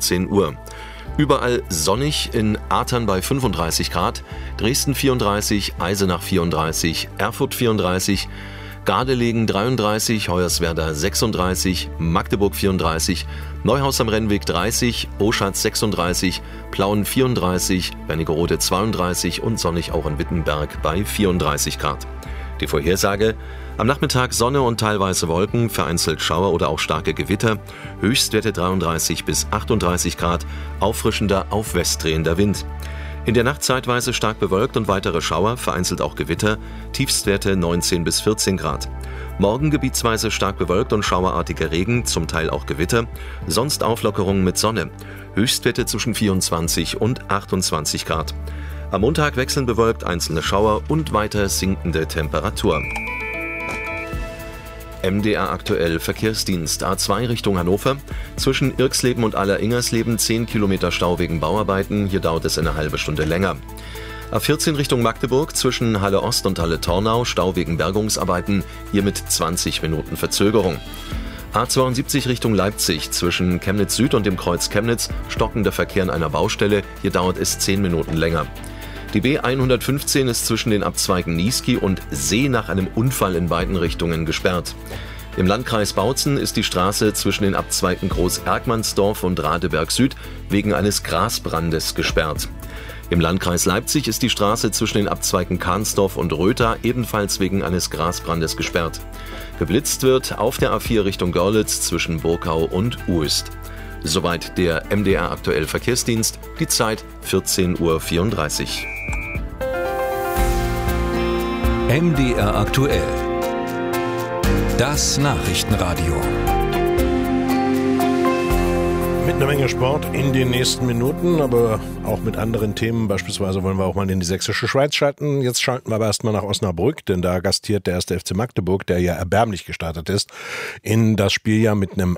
14 Uhr. Überall sonnig, in Athern bei 35 Grad, Dresden 34, Eisenach 34, Erfurt 34, Gardelegen 33, Hoyerswerda 36, Magdeburg 34, Neuhaus am Rennweg 30, Oschatz 36, Plauen 34, Wernigerode 32 und sonnig auch in Wittenberg bei 34 Grad. Die Vorhersage: am Nachmittag Sonne und teilweise Wolken, vereinzelt Schauer oder auch starke Gewitter, Höchstwerte 33 bis 38 Grad, auffrischender aufwestdrehender Wind. In der Nacht zeitweise stark bewölkt und weitere Schauer, vereinzelt auch Gewitter, Tiefstwerte 19 bis 14 Grad. Morgen gebietsweise stark bewölkt und schauerartiger Regen, zum Teil auch Gewitter, sonst Auflockerungen mit Sonne. Höchstwerte zwischen 24 und 28 Grad. Am Montag wechselnd bewölkt, einzelne Schauer und weiter sinkende Temperatur. MDR aktuell Verkehrsdienst A2 Richtung Hannover. Zwischen Irxleben und Aller-Ingersleben 10 Kilometer Stau wegen Bauarbeiten. Hier dauert es eine halbe Stunde länger. A14 Richtung Magdeburg. Zwischen Halle Ost und Halle Tornau Stau wegen Bergungsarbeiten. Hier mit 20 Minuten Verzögerung. A72 Richtung Leipzig. Zwischen Chemnitz Süd und dem Kreuz Chemnitz stockender Verkehr an einer Baustelle. Hier dauert es 10 Minuten länger. Die B115 ist zwischen den Abzweigen Niesky und See nach einem Unfall in beiden Richtungen gesperrt. Im Landkreis Bautzen ist die Straße zwischen den Abzweigen Groß-Erkmannsdorf und Radeberg Süd wegen eines Grasbrandes gesperrt. Im Landkreis Leipzig ist die Straße zwischen den Abzweigen Kahnsdorf und Rötha ebenfalls wegen eines Grasbrandes gesperrt. Geblitzt wird auf der A4 Richtung Görlitz zwischen Burkau und Uest. Soweit der MDR aktuell Verkehrsdienst, die Zeit 14:34 Uhr. MDR aktuell. Das Nachrichtenradio. Mit einer Menge Sport in den nächsten Minuten, aber auch mit anderen Themen. Beispielsweise wollen wir auch mal in die sächsische Schweiz schalten. Jetzt schalten wir aber erstmal nach Osnabrück, denn da gastiert der 1. FC Magdeburg, der ja erbärmlich gestartet ist, in das Spiel ja mit einem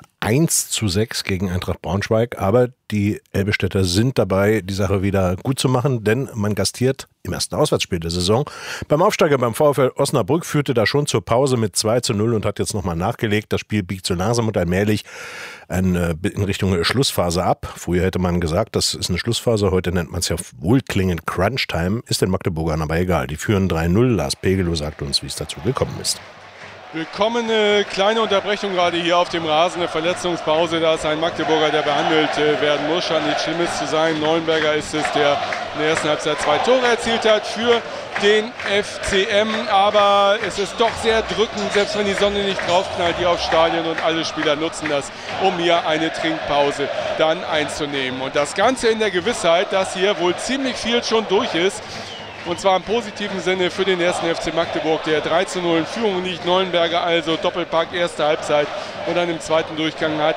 1:6 gegen Eintracht Braunschweig. Aber die Elbestädter sind dabei, die Sache wieder gut zu machen, denn man gastiert im ersten Auswärtsspiel der Saison. Beim Aufsteiger beim VfL Osnabrück führte da schon zur Pause mit 2:0 und hat jetzt nochmal nachgelegt. Das Spiel biegt so langsam und allmählich in Richtung Schlussphase ab. Früher hätte man gesagt, das ist eine Schlussphase. Heute nennt man es ja wohlklingend Crunch-Time. Ist den Magdeburgern aber egal. Die führen 3:0. Lars Pegelow sagt uns, wie es dazu gekommen ist. Willkommen, eine kleine Unterbrechung gerade hier auf dem Rasen, eine Verletzungspause. Da ist ein Magdeburger, der behandelt werden muss. Scheint nichts Schlimmes zu sein. Neuenberger ist es, der in der ersten Halbzeit 2 Tore erzielt hat für den FCM. Aber es ist doch sehr drückend, selbst wenn die Sonne nicht draufknallt hier aufs Stadion. Und alle Spieler nutzen das, um hier eine Trinkpause dann einzunehmen. Und das Ganze in der Gewissheit, dass hier wohl ziemlich viel schon durch ist. Und zwar im positiven Sinne für den 1. FC Magdeburg, der 3:0 in Führung liegt. Neuenberger also Doppelpack, erste Halbzeit. Und dann im zweiten Durchgang hat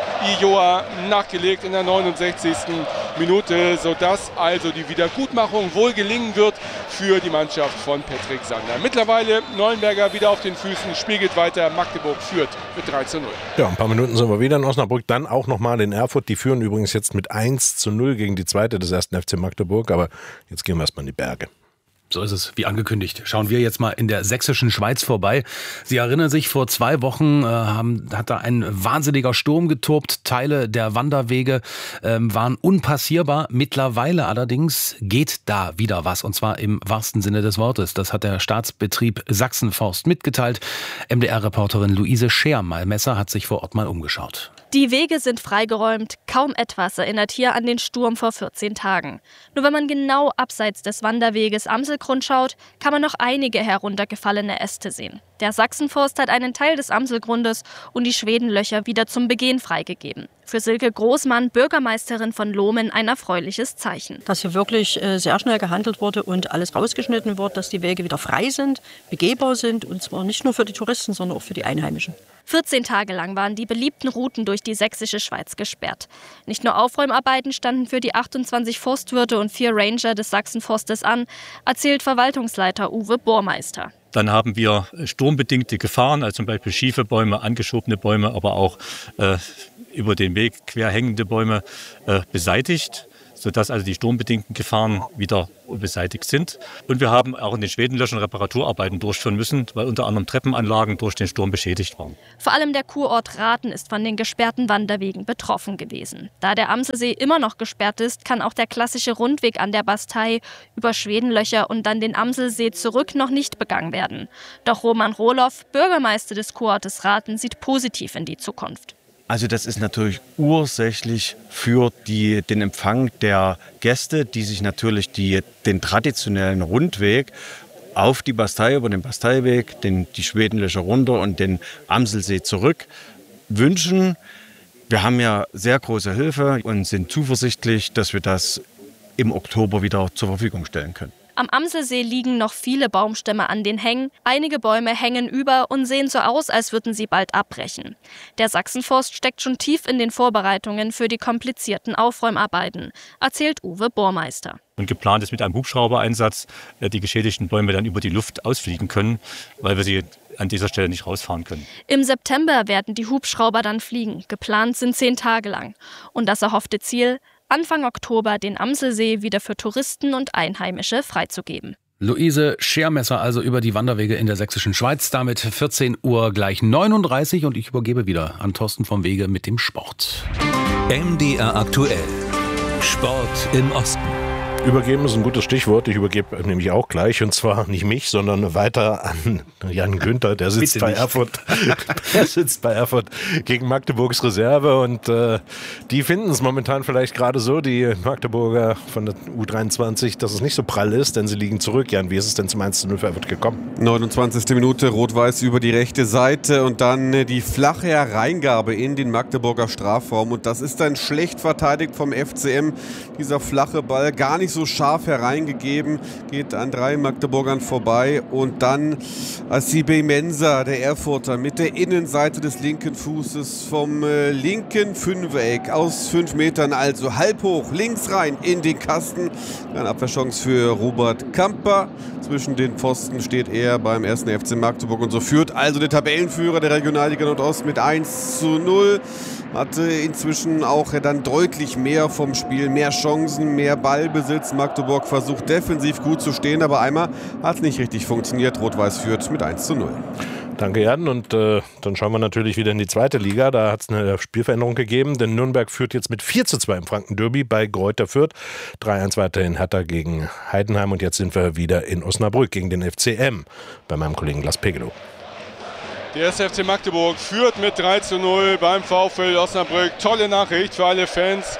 Ijoa nachgelegt in der 69. Minute, sodass also die Wiedergutmachung wohl gelingen wird für die Mannschaft von Patrick Sander. Mittlerweile Neuenberger wieder auf den Füßen, Spiel geht weiter, Magdeburg führt mit 3:0. Ja, ein paar Minuten sind wir wieder in Osnabrück, dann auch nochmal in Erfurt. Die führen übrigens jetzt mit 1:0 gegen die zweite des 1. FC Magdeburg, aber jetzt gehen wir erstmal in die Berge. So ist es, wie angekündigt. Schauen wir jetzt mal in der sächsischen Schweiz vorbei. Sie erinnern sich, vor 2 Wochen hat da ein wahnsinniger Sturm getobt. Teile der Wanderwege waren unpassierbar. Mittlerweile allerdings geht da wieder was, und zwar im wahrsten Sinne des Wortes. Das hat der Staatsbetrieb Sachsenforst mitgeteilt. MDR-Reporterin Luise Schermalmesser hat sich vor Ort mal umgeschaut. Die Wege sind freigeräumt. Kaum etwas erinnert hier an den Sturm vor 14 Tagen. Nur wenn man genau abseits des Wanderweges Amselgrund schaut, kann man noch einige heruntergefallene Äste sehen. Der Sachsenforst hat einen Teil des Amselgrundes und die Schwedenlöcher wieder zum Begehen freigegeben. Für Silke Großmann, Bürgermeisterin von Lohmen, ein erfreuliches Zeichen. Dass hier wirklich sehr schnell gehandelt wurde und alles rausgeschnitten wird, dass die Wege wieder frei sind, begehbar sind, und zwar nicht nur für die Touristen, sondern auch für die Einheimischen. 14 Tage lang waren die beliebten Routen durch die sächsische Schweiz gesperrt. Nicht nur Aufräumarbeiten standen für die 28 Forstwirte und 4 Ranger des Sachsenforstes an, erzählt Verwaltungsleiter Uwe Bohrmeister. Dann haben wir sturmbedingte Gefahren, also zum Beispiel schiefe Bäume, angeschobene Bäume, aber auch über den Weg quer hängende Bäume beseitigt, sodass also die sturmbedingten Gefahren wieder beseitigt sind. Und wir haben auch in den Schwedenlöchern Reparaturarbeiten durchführen müssen, weil unter anderem Treppenanlagen durch den Sturm beschädigt waren. Vor allem der Kurort Rathen ist von den gesperrten Wanderwegen betroffen gewesen. Da der Amselsee immer noch gesperrt ist, kann auch der klassische Rundweg an der Bastei über Schwedenlöcher und dann den Amselsee zurück noch nicht begangen werden. Doch Roman Rohloff, Bürgermeister des Kurortes Rathen, sieht positiv in die Zukunft. Also das ist natürlich ursächlich für den Empfang der Gäste, die sich natürlich den traditionellen Rundweg auf die Bastei, über den Basteiweg, die Schwedenlöcher runter und den Amselsee zurück wünschen. Wir haben ja sehr große Hilfe und sind zuversichtlich, dass wir das im Oktober wieder zur Verfügung stellen können. Am Amselsee liegen noch viele Baumstämme an den Hängen. Einige Bäume hängen über und sehen so aus, als würden sie bald abbrechen. Der Sachsenforst steckt schon tief in den Vorbereitungen für die komplizierten Aufräumarbeiten, erzählt Uwe Bohrmeister. Und geplant ist mit einem Hubschraubereinsatz, die geschädigten Bäume dann über die Luft ausfliegen können, weil wir sie an dieser Stelle nicht rausfahren können. Im September werden die Hubschrauber dann fliegen. Geplant sind 10 Tage lang. Und das erhoffte Ziel: Anfang Oktober den Amselsee wieder für Touristen und Einheimische freizugeben. Luise Schermesser also über die Wanderwege in der sächsischen Schweiz. Damit 14 Uhr gleich 39 und ich übergebe wieder an Thorsten vom Wege mit dem Sport. MDR aktuell. Sport im Osten. Übergeben ist ein gutes Stichwort. Ich übergebe nämlich auch gleich. Und zwar nicht mich, sondern weiter an Jan Günther. Der sitzt bei Erfurt. Der sitzt bei Erfurt gegen Magdeburgs Reserve. Und die finden es momentan vielleicht gerade so, die Magdeburger von der U23, dass es nicht so prall ist, denn sie liegen zurück. Jan, wie ist es denn zum 1:0 für Erfurt gekommen? 29. Minute, Rot-Weiß über die rechte Seite und dann die flache Hereingabe in den Magdeburger Strafraum. Und das ist dann schlecht verteidigt vom FCM. Dieser flache Ball gar nicht so scharf hereingegeben, geht an 3 Magdeburgern vorbei und dann Asibe Mensah, der Erfurter, mit der Innenseite des linken Fußes vom linken Fünfereck aus 5 Metern, also halb hoch, links rein in den Kasten. Eine Abwehrchance für Robert Kamper. Zwischen den Pfosten steht er beim 1. FC Magdeburg und so führt also der Tabellenführer der Regionalliga Nordost mit 1:0. Hatte inzwischen auch dann deutlich mehr vom Spiel, mehr Chancen, mehr Ballbesitz. Magdeburg versucht defensiv gut zu stehen, aber einmal hat es nicht richtig funktioniert. Rot-Weiß führt mit 1:0. Danke, Jan. Und dann schauen wir natürlich wieder in die zweite Liga. Da hat es eine Spielveränderung gegeben, denn Nürnberg führt jetzt mit 4:2 im Franken-Derby bei Greuther Fürth. 3:1 weiterhin Hertha gegen Heidenheim. Und jetzt sind wir wieder in Osnabrück gegen den FCM bei meinem Kollegen Lars Pegelow. Der FC Magdeburg führt mit 3:0 beim VfL Osnabrück. Tolle Nachricht für alle Fans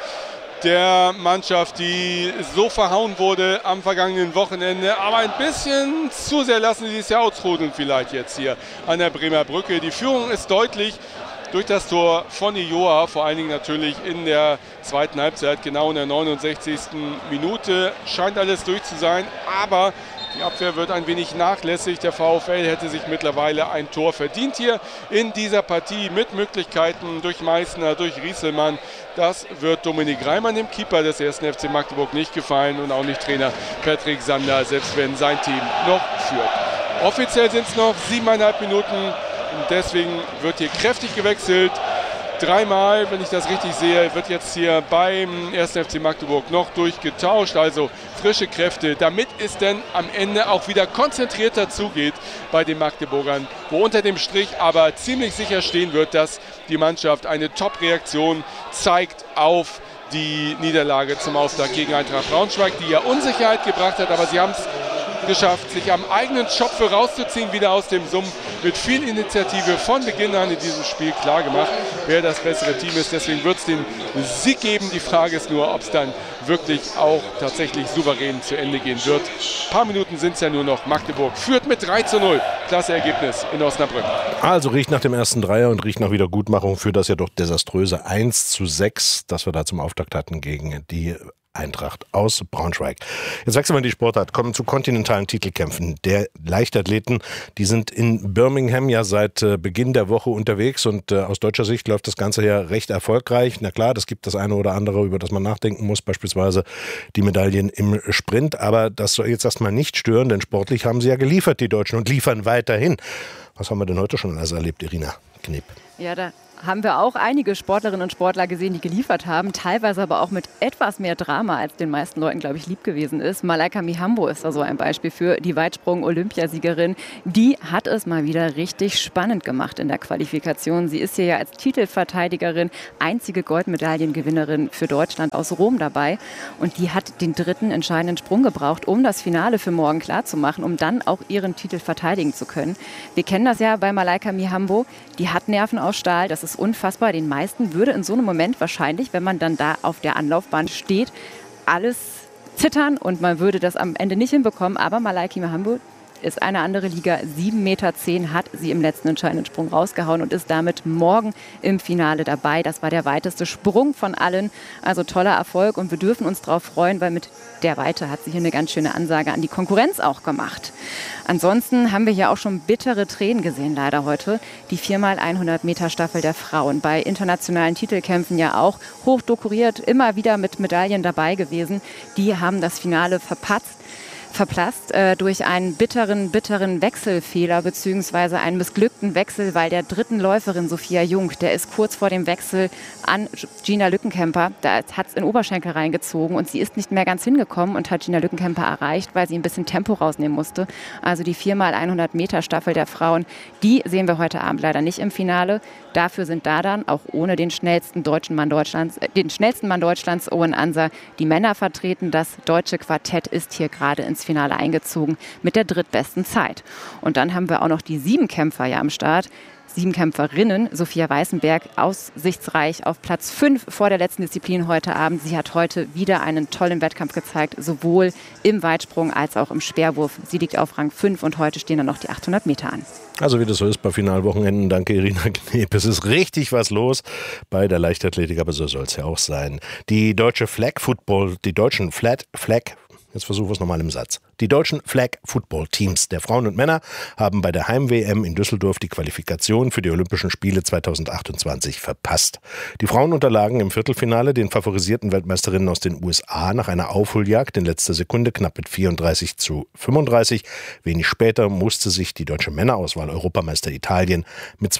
der Mannschaft, die so verhauen wurde am vergangenen Wochenende. Aber ein bisschen zu sehr lassen sie es ja ausrudeln vielleicht jetzt hier an der Bremer Brücke. Die Führung ist deutlich durch das Tor von Ijoa, vor allen Dingen natürlich in der zweiten Halbzeit, genau in der 69. Minute. Scheint alles durch zu sein, aber die Abwehr wird ein wenig nachlässig. Der VfL hätte sich mittlerweile ein Tor verdient hier in dieser Partie mit Möglichkeiten durch Meißner, durch Rieselmann. Das wird Dominik Reimann, dem Keeper des 1. FC Magdeburg, nicht gefallen und auch nicht Trainer Patrick Sander, selbst wenn sein Team noch führt. Offiziell sind es noch 7,5 Minuten und deswegen wird hier kräftig gewechselt. 3-mal, wenn ich das richtig sehe, wird jetzt hier beim 1. FC Magdeburg noch durchgetauscht. Also frische Kräfte, damit es denn am Ende auch wieder konzentrierter zugeht bei den Magdeburgern, wo unter dem Strich aber ziemlich sicher stehen wird, dass die Mannschaft eine Top-Reaktion zeigt auf die Niederlage zum Auftakt gegen Eintracht Braunschweig, die ja Unsicherheit gebracht hat, aber sie haben es geschafft, sich am eigenen Schopfe rauszuziehen, wieder aus dem Sumpf, mit viel Initiative von Beginn an in diesem Spiel klar gemacht, wer das bessere Team ist. Deswegen wird es den Sieg geben. Die Frage ist nur, ob es dann wirklich auch tatsächlich souverän zu Ende gehen wird. Ein paar Minuten sind es ja nur noch. Magdeburg führt mit 3:0. Klasse Ergebnis in Osnabrück. Also riecht nach dem ersten Dreier und riecht nach Wiedergutmachung für das ja doch desaströse 1:6, das wir da zum Auftakt hatten gegen die Eintracht aus Braunschweig. Jetzt wechseln wir in die Sportart, kommen zu kontinentalen Titelkämpfen der Leichtathleten. Die sind in Birmingham ja seit Beginn der Woche unterwegs und aus deutscher Sicht läuft das Ganze ja recht erfolgreich. Na klar, das gibt das eine oder andere, über das man nachdenken muss, beispielsweise die Medaillen im Sprint. Aber das soll jetzt erstmal nicht stören, denn sportlich haben sie ja geliefert, die Deutschen, und liefern weiterhin. Was haben wir denn heute schon alles erlebt, Irina Knep? Ja, da haben wir auch einige Sportlerinnen und Sportler gesehen, die geliefert haben, teilweise aber auch mit etwas mehr Drama, als den meisten Leuten, glaube ich, lieb gewesen ist. Malaika Mihambo ist da so ein Beispiel für, die Weitsprung-Olympiasiegerin. Die hat es mal wieder richtig spannend gemacht in der Qualifikation. Sie ist hier ja als Titelverteidigerin einzige Goldmedaillengewinnerin für Deutschland aus Rom dabei. Und die hat den dritten entscheidenden Sprung gebraucht, um das Finale für morgen klarzumachen, um dann auch ihren Titel verteidigen zu können. Wir kennen das ja bei Malaika Mihambo. Die hat Nerven aus Stahl, das ist unfassbar. Den meisten würde in so einem Moment wahrscheinlich, wenn man dann da auf der Anlaufbahn steht, alles zittern und man würde das am Ende nicht hinbekommen. Aber Malaika Mihambo ist eine andere Liga. 7,10 Meter hat sie im letzten entscheidenden Sprung rausgehauen und ist damit morgen im Finale dabei. Das war der weiteste Sprung von allen. Also toller Erfolg und wir dürfen uns darauf freuen, weil mit der Weite hat sie hier eine ganz schöne Ansage an die Konkurrenz auch gemacht. Ansonsten haben wir hier auch schon bittere Tränen gesehen, leider heute. Die 4x100 Meter Staffel der Frauen. Bei internationalen Titelkämpfen ja auch hoch dekoriert, immer wieder mit Medaillen dabei gewesen. Die haben das Finale verpasst durch einen bitteren Wechselfehler bzw. einen missglückten Wechsel, weil der dritten Läuferin Sophia Jung, der ist kurz vor dem Wechsel an Gina Lückenkämper, da hat es in Oberschenkel reingezogen und sie ist nicht mehr ganz hingekommen und hat Gina Lückenkämper erreicht, weil sie ein bisschen Tempo rausnehmen musste. Also die 4x100 Meter Staffel der Frauen, die sehen wir heute Abend leider nicht im Finale. Dafür sind da dann, auch ohne den schnellsten Mann Deutschlands, Owen Anser, die Männer vertreten. Das deutsche Quartett ist hier gerade ins Finale eingezogen mit der drittbesten Zeit. Und dann haben wir auch noch die Siebenkämpfer ja am Start. Siebenkämpferinnen, Sophia Weißenberg, aussichtsreich auf Platz 5 vor der letzten Disziplin heute Abend. Sie hat heute wieder einen tollen Wettkampf gezeigt, sowohl im Weitsprung als auch im Speerwurf. Sie liegt auf Rang 5 und heute stehen dann noch die 800 Meter an. Also wie das so ist bei Finalwochenenden, danke Irina Knep. Es ist richtig was los bei der Leichtathletik, aber so soll es ja auch sein. Die deutschen Flag-Football-Teams der Frauen und Männer haben bei der Heim-WM in Düsseldorf die Qualifikation für die Olympischen Spiele 2028 verpasst. Die Frauen unterlagen im Viertelfinale den favorisierten Weltmeisterinnen aus den USA nach einer Aufholjagd in letzter Sekunde knapp mit 34:35. Wenig später musste sich die deutsche Männerauswahl Europameister Italien mit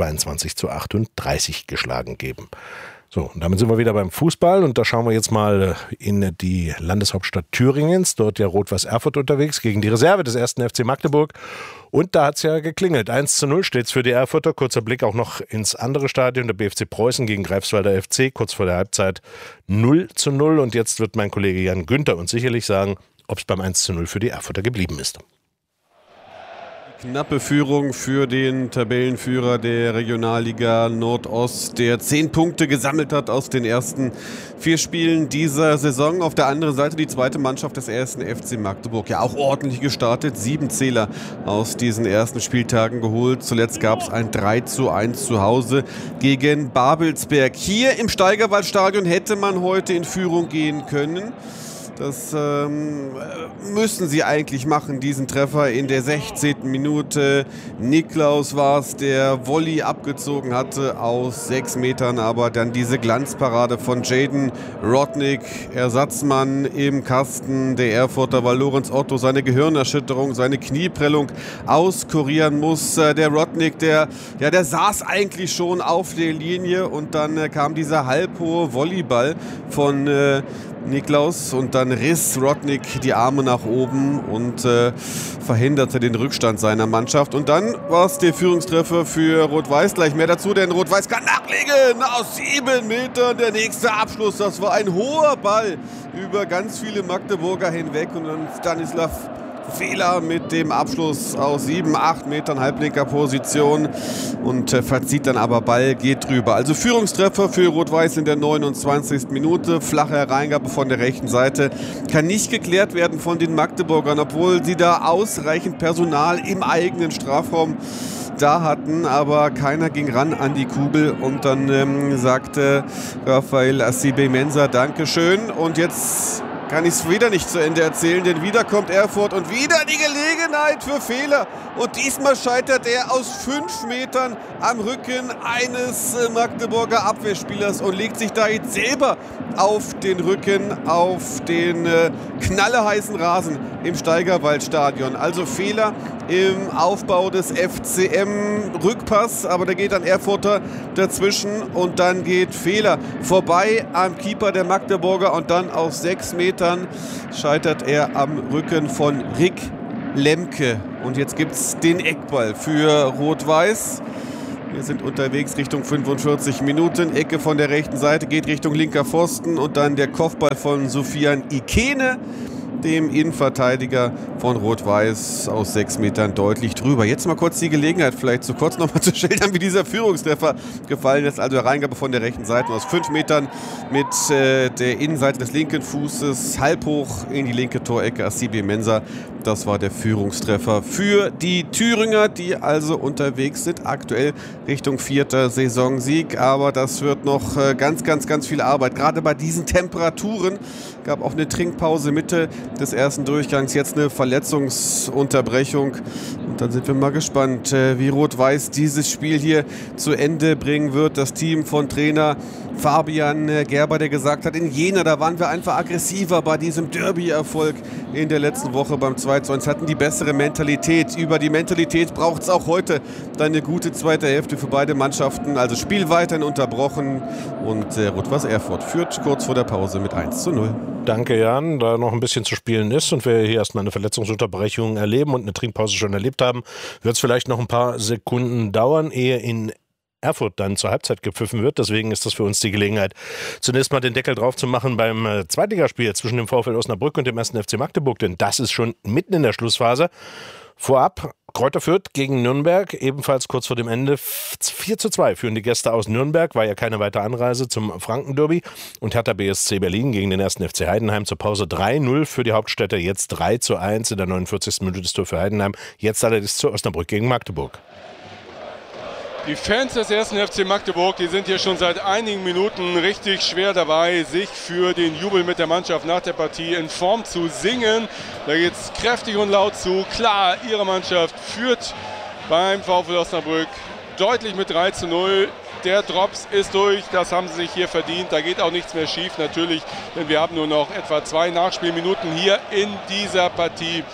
22:38 geschlagen geben. So, und damit sind wir wieder beim Fußball und da schauen wir jetzt mal in die Landeshauptstadt Thüringens. Dort ja Rot-Weiß Erfurt unterwegs gegen die Reserve des 1. FC Magdeburg. Und da hat es ja geklingelt. 1:0 steht es für die Erfurter. Kurzer Blick auch noch ins andere Stadion. Der BFC Preußen gegen Greifswalder FC. Kurz vor der Halbzeit 0:0. Und jetzt wird mein Kollege Jan Günther uns sicherlich sagen, ob es beim 1:0 für die Erfurter geblieben ist. Knappe Führung für den Tabellenführer der Regionalliga Nordost, der 10 Punkte gesammelt hat aus den ersten 4 Spielen dieser Saison. Auf der anderen Seite die zweite Mannschaft des 1. FC Magdeburg. Ja, auch ordentlich gestartet. 7 Zähler aus diesen ersten Spieltagen geholt. Zuletzt gab es ein 3:1 zu Hause gegen Babelsberg. Hier im Steigerwaldstadion hätte man heute in Führung gehen können. Das müssen sie eigentlich machen, diesen Treffer in der 16. Minute. Niklaus war es, der Volley abgezogen hatte aus 6 Metern, aber dann diese Glanzparade von Jaden Rodnick, Ersatzmann im Kasten der Erfurter, weil Lorenz Otto seine Gehirnerschütterung, seine Knieprellung auskurieren muss. Der Rodnick, der saß eigentlich schon auf der Linie und dann kam dieser halbhohe Volleyball von Niklaus und dann riss Rodnick die Arme nach oben und verhinderte den Rückstand seiner Mannschaft. Und dann war es der Führungstreffer für Rot-Weiß. Gleich mehr dazu, denn Rot-Weiß kann nachlegen aus 7 Metern. Der nächste Abschluss, das war ein hoher Ball über ganz viele Magdeburger hinweg und dann Stanislav Fehler mit dem Abschluss aus 7, 8 Metern halblinker Position und verzieht dann aber Ball, geht drüber. Also Führungstreffer für Rot-Weiß in der 29. Minute. Flache Hereingabe von der rechten Seite. Kann nicht geklärt werden von den Magdeburgern, obwohl sie da ausreichend Personal im eigenen Strafraum da hatten, aber keiner ging ran an die Kugel und dann sagte Raphael Asibe-Mensah Dankeschön und jetzt kann ich es wieder nicht zu Ende erzählen, denn wieder kommt Erfurt und wieder die Gelegenheit für Fehler. Und diesmal scheitert er aus 5 Metern am Rücken eines Magdeburger Abwehrspielers und legt sich da jetzt selber auf den Rücken, auf den knalleheißen Rasen im Steigerwaldstadion. Also Fehler im Aufbau des FCM. Rückpass, aber da geht dann Erfurter dazwischen und dann geht Fehler vorbei am Keeper der Magdeburger und dann aus 6 Metern scheitert er am Rücken von Rick Lemke. Und jetzt gibt es den Eckball für Rot-Weiß. Wir sind unterwegs Richtung 45 Minuten. Ecke von der rechten Seite geht Richtung linker Pfosten und dann der Kopfball von Sofian Ikene, dem Innenverteidiger von Rot-Weiß, aus 6 Metern deutlich drüber. Jetzt mal kurz die Gelegenheit, vielleicht zu kurz nochmal zu schildern, wie dieser Führungstreffer gefallen ist. Also Reingabe von der rechten Seite aus 5 Metern mit der Innenseite des linken Fußes halb hoch in die linke Torecke. Asibi Mensah, das war der Führungstreffer für die Thüringer, die also unterwegs sind, aktuell Richtung 4. Saisonsieg. Aber das wird noch ganz, ganz, ganz viel Arbeit. Gerade bei diesen Temperaturen gab auch eine Trinkpause Mitte des ersten Durchgangs, jetzt eine Verletzungsunterbrechung. Und dann sind wir mal gespannt, wie Rot-Weiß dieses Spiel hier zu Ende bringen wird. Das Team von Trainer Fabian Gerber, der gesagt hat, in Jena, da waren wir einfach aggressiver bei diesem Derby-Erfolg in der letzten Woche beim 2:1, hatten die bessere Mentalität. Über die Mentalität braucht es auch heute dann eine gute zweite Hälfte für beide Mannschaften. Also Spiel weiterhin unterbrochen und Rot-Weiß Erfurt führt kurz vor der Pause mit 1:0. Danke, Jan. Da noch ein bisschen zu spielen ist und wir hier erstmal eine Verletzungsunterbrechung erleben und eine Trinkpause schon erlebt haben, wird es vielleicht noch ein paar Sekunden dauern, ehe in Erfurt dann zur Halbzeit gepfiffen wird. Deswegen ist das für uns die Gelegenheit, zunächst mal den Deckel drauf zu machen beim Zweitligaspiel zwischen dem VfL Osnabrück und dem 1. FC Magdeburg, denn das ist schon mitten in der Schlussphase. Vorab Kräuter Fürth gegen Nürnberg, ebenfalls kurz vor dem Ende. 4:2 führen die Gäste aus Nürnberg, war ja keine weitere Anreise zum Franken-Derby. Und Hertha BSC Berlin gegen den 1. FC Heidenheim zur Pause 3:0 für die Hauptstädter, jetzt 3:1 in der 49. Minute das Tor für Heidenheim. Jetzt allerdings zu Osnabrück gegen Magdeburg. Die Fans des 1. FC Magdeburg, die sind hier schon seit einigen Minuten richtig schwer dabei, sich für den Jubel mit der Mannschaft nach der Partie in Form zu singen. Da geht es kräftig und laut zu. Klar, ihre Mannschaft führt beim VfL Osnabrück deutlich mit 3:0. Der Drops ist durch, das haben sie sich hier verdient. Da geht auch nichts mehr schief, natürlich, denn wir haben nur noch etwa 2 Nachspielminuten hier in dieser Partie,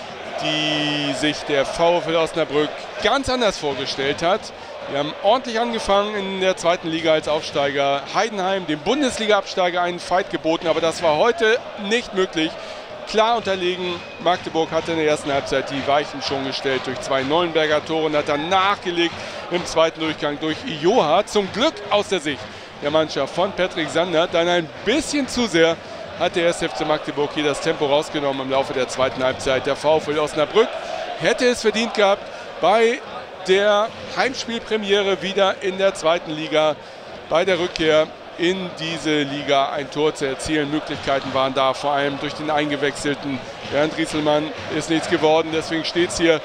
die sich der VfL Osnabrück ganz anders vorgestellt hat. Wir haben ordentlich angefangen in der 2. Liga als Aufsteiger. Heidenheim, dem Bundesliga-Absteiger, einen Fight geboten, aber das war heute nicht möglich. Klar unterlegen. Magdeburg hatte in der ersten Halbzeit die Weichen schon gestellt durch 2 Neuenberger Tore und hat dann nachgelegt im zweiten Durchgang durch Ijoha. Zum Glück aus der Sicht der Mannschaft von Patrick Sander. Dann ein bisschen zu sehr hat der 1. FC Magdeburg hier das Tempo rausgenommen im Laufe der zweiten Halbzeit. Der VfL Osnabrück hätte es verdient gehabt, bei der Heimspielpremiere wieder in der 2. Liga, bei der Rückkehr in diese Liga ein Tor zu erzielen. Möglichkeiten waren da, vor allem durch den eingewechselten Bernd Rieselmann ist nichts geworden. Deswegen steht es hier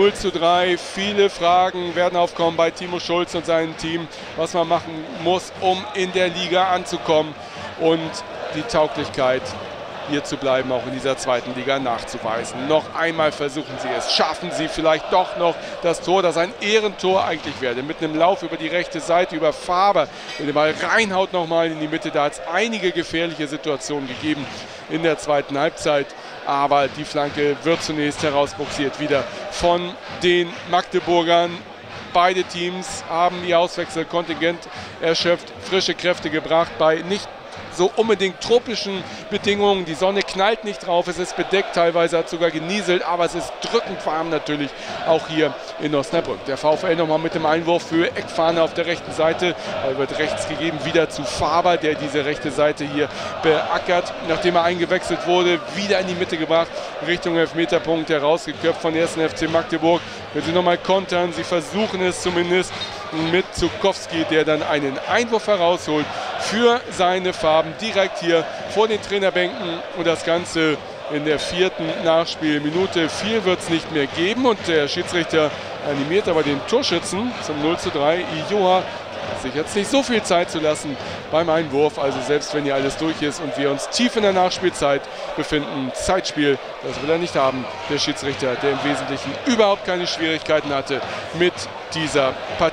0:3. Viele Fragen werden aufkommen bei Timo Schulz und seinem Team, was man machen muss, um in der Liga anzukommen und die Tauglichkeit, hier zu bleiben, auch in dieser 2. Liga nachzuweisen. Noch einmal versuchen sie es. Schaffen sie vielleicht doch noch das Tor, das ein Ehrentor eigentlich wäre. Mit einem Lauf über die rechte Seite, über Faber, der den Ball reinhaut nochmal in die Mitte. Da hat es einige gefährliche Situationen gegeben in der 2. Halbzeit. Aber die Flanke wird zunächst herausboxiert wieder von den Magdeburgern. Beide Teams haben ihr Auswechselkontingent erschöpft, frische Kräfte gebracht bei nicht so unbedingt tropischen Bedingungen. Die Sonne knallt nicht drauf, es ist bedeckt, teilweise hat sogar genieselt, aber es ist drückend warm natürlich auch hier in Osnabrück. Der VfL nochmal mit dem Einwurf für Eckfahne auf der rechten Seite. Er wird rechts gegeben, wieder zu Faber, der diese rechte Seite hier beackert. Nachdem er eingewechselt wurde, wieder in die Mitte gebracht, Richtung Elfmeterpunkt, herausgeköpft von 1. FC Magdeburg. Wenn sie nochmal kontern, sie versuchen es zumindest mit Zukowski, der dann einen Einwurf herausholt für seine Farben, direkt hier vor den Trainerbänken, und das Ganze in der 4. Nachspielminute. Viel wird es nicht mehr geben und der Schiedsrichter animiert aber den Torschützen zum 0:3. Ijoha sich jetzt nicht so viel Zeit zu lassen beim Einwurf, also selbst wenn hier alles durch ist und wir uns tief in der Nachspielzeit befinden, Zeitspiel, das will er nicht haben, der Schiedsrichter, der im Wesentlichen überhaupt keine Schwierigkeiten hatte mit dieser Partie.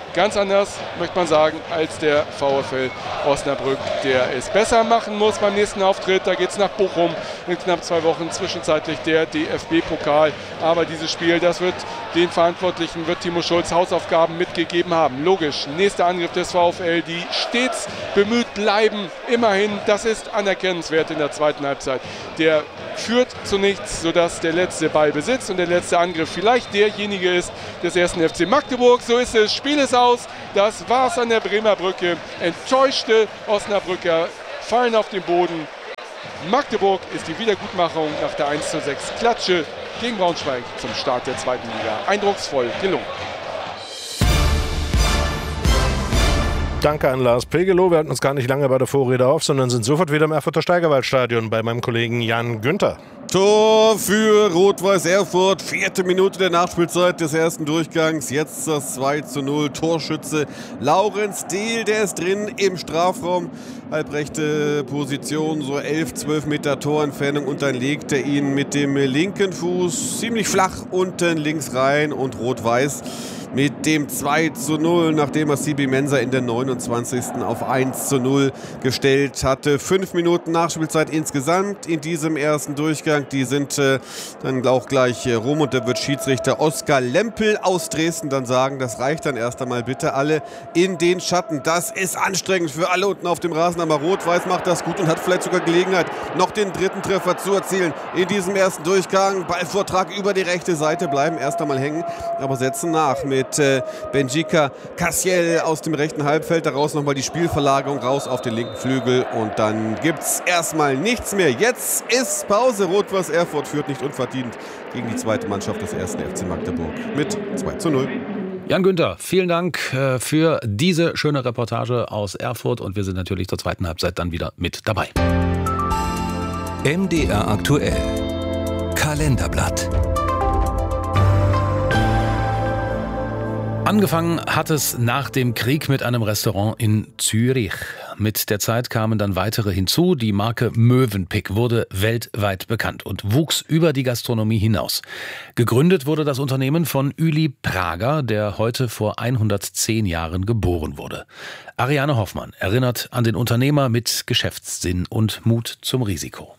ganz anders, möchte man sagen, als der VfL Osnabrück, der es besser machen muss beim nächsten Auftritt. Da geht es nach Bochum in knapp 2 Wochen, zwischenzeitlich der DFB-Pokal. Aber dieses Spiel, das wird den Verantwortlichen, wird Timo Schulz Hausaufgaben mitgegeben haben. Logisch, nächster Angriff des VfL, die stets bemüht bleiben. Immerhin, das ist anerkennenswert in der zweiten Halbzeit. Der führt zu nichts, sodass der letzte Ballbesitz und der letzte Angriff vielleicht derjenige ist des 1. FC Magdeburg. So ist es, Spiel ist aus, das war's an der Bremer Brücke. Enttäuschte Osnabrücker fallen auf den Boden. Magdeburg ist die Wiedergutmachung nach der 1:6 Klatsche gegen Braunschweig zum Start der zweiten Liga. Eindrucksvoll gelungen. Danke an Lars Pegelow. Wir hatten uns gar nicht lange bei der Vorrede auf, sondern sind sofort wieder im Erfurter Steigerwaldstadion bei meinem Kollegen Jan Günther. Tor für Rot-Weiß Erfurt, 4. Minute der Nachspielzeit des ersten Durchgangs. Jetzt das 2:0. Torschütze Laurenz Dehl, der ist drin im Strafraum. Halbrechte Position, so 11-12 Meter Torentfernung, und dann legt er ihn mit dem linken Fuß ziemlich flach unten links rein, und Rot-Weiß mit dem 2:0, nachdem er Sibi Mensa in der 29. auf 1:0 gestellt hatte. 5 Minuten Nachspielzeit insgesamt in diesem ersten Durchgang. Die sind dann auch gleich rum, und da wird Schiedsrichter Oskar Lempel aus Dresden dann sagen, das reicht dann erst einmal, bitte alle in den Schatten. Das ist anstrengend für alle unten auf dem Rasen, aber Rot-Weiß macht das gut und hat vielleicht sogar Gelegenheit, noch den 3. Treffer zu erzielen in diesem ersten Durchgang. Ballvortrag über die rechte Seite, bleiben erst einmal hängen, aber setzen nach mit Benjika Kassiel aus dem rechten Halbfeld. Daraus nochmal die Spielverlagerung raus auf den linken Flügel, und dann gibt's erstmal nichts mehr. Jetzt ist Pause. Rot-Weiß Erfurt führt nicht unverdient gegen die zweite Mannschaft des 1. FC Magdeburg mit 2:0. Jan Günther, vielen Dank für diese schöne Reportage aus Erfurt, und wir sind natürlich zur zweiten Halbzeit dann wieder mit dabei. MDR aktuell. Kalenderblatt. Angefangen hat es nach dem Krieg mit einem Restaurant in Zürich. Mit der Zeit kamen dann weitere hinzu. Die Marke Mövenpick wurde weltweit bekannt und wuchs über die Gastronomie hinaus. Gegründet wurde das Unternehmen von Ueli Prager, der heute vor 110 Jahren geboren wurde. Ariane Hoffmann erinnert an den Unternehmer mit Geschäftssinn und Mut zum Risiko.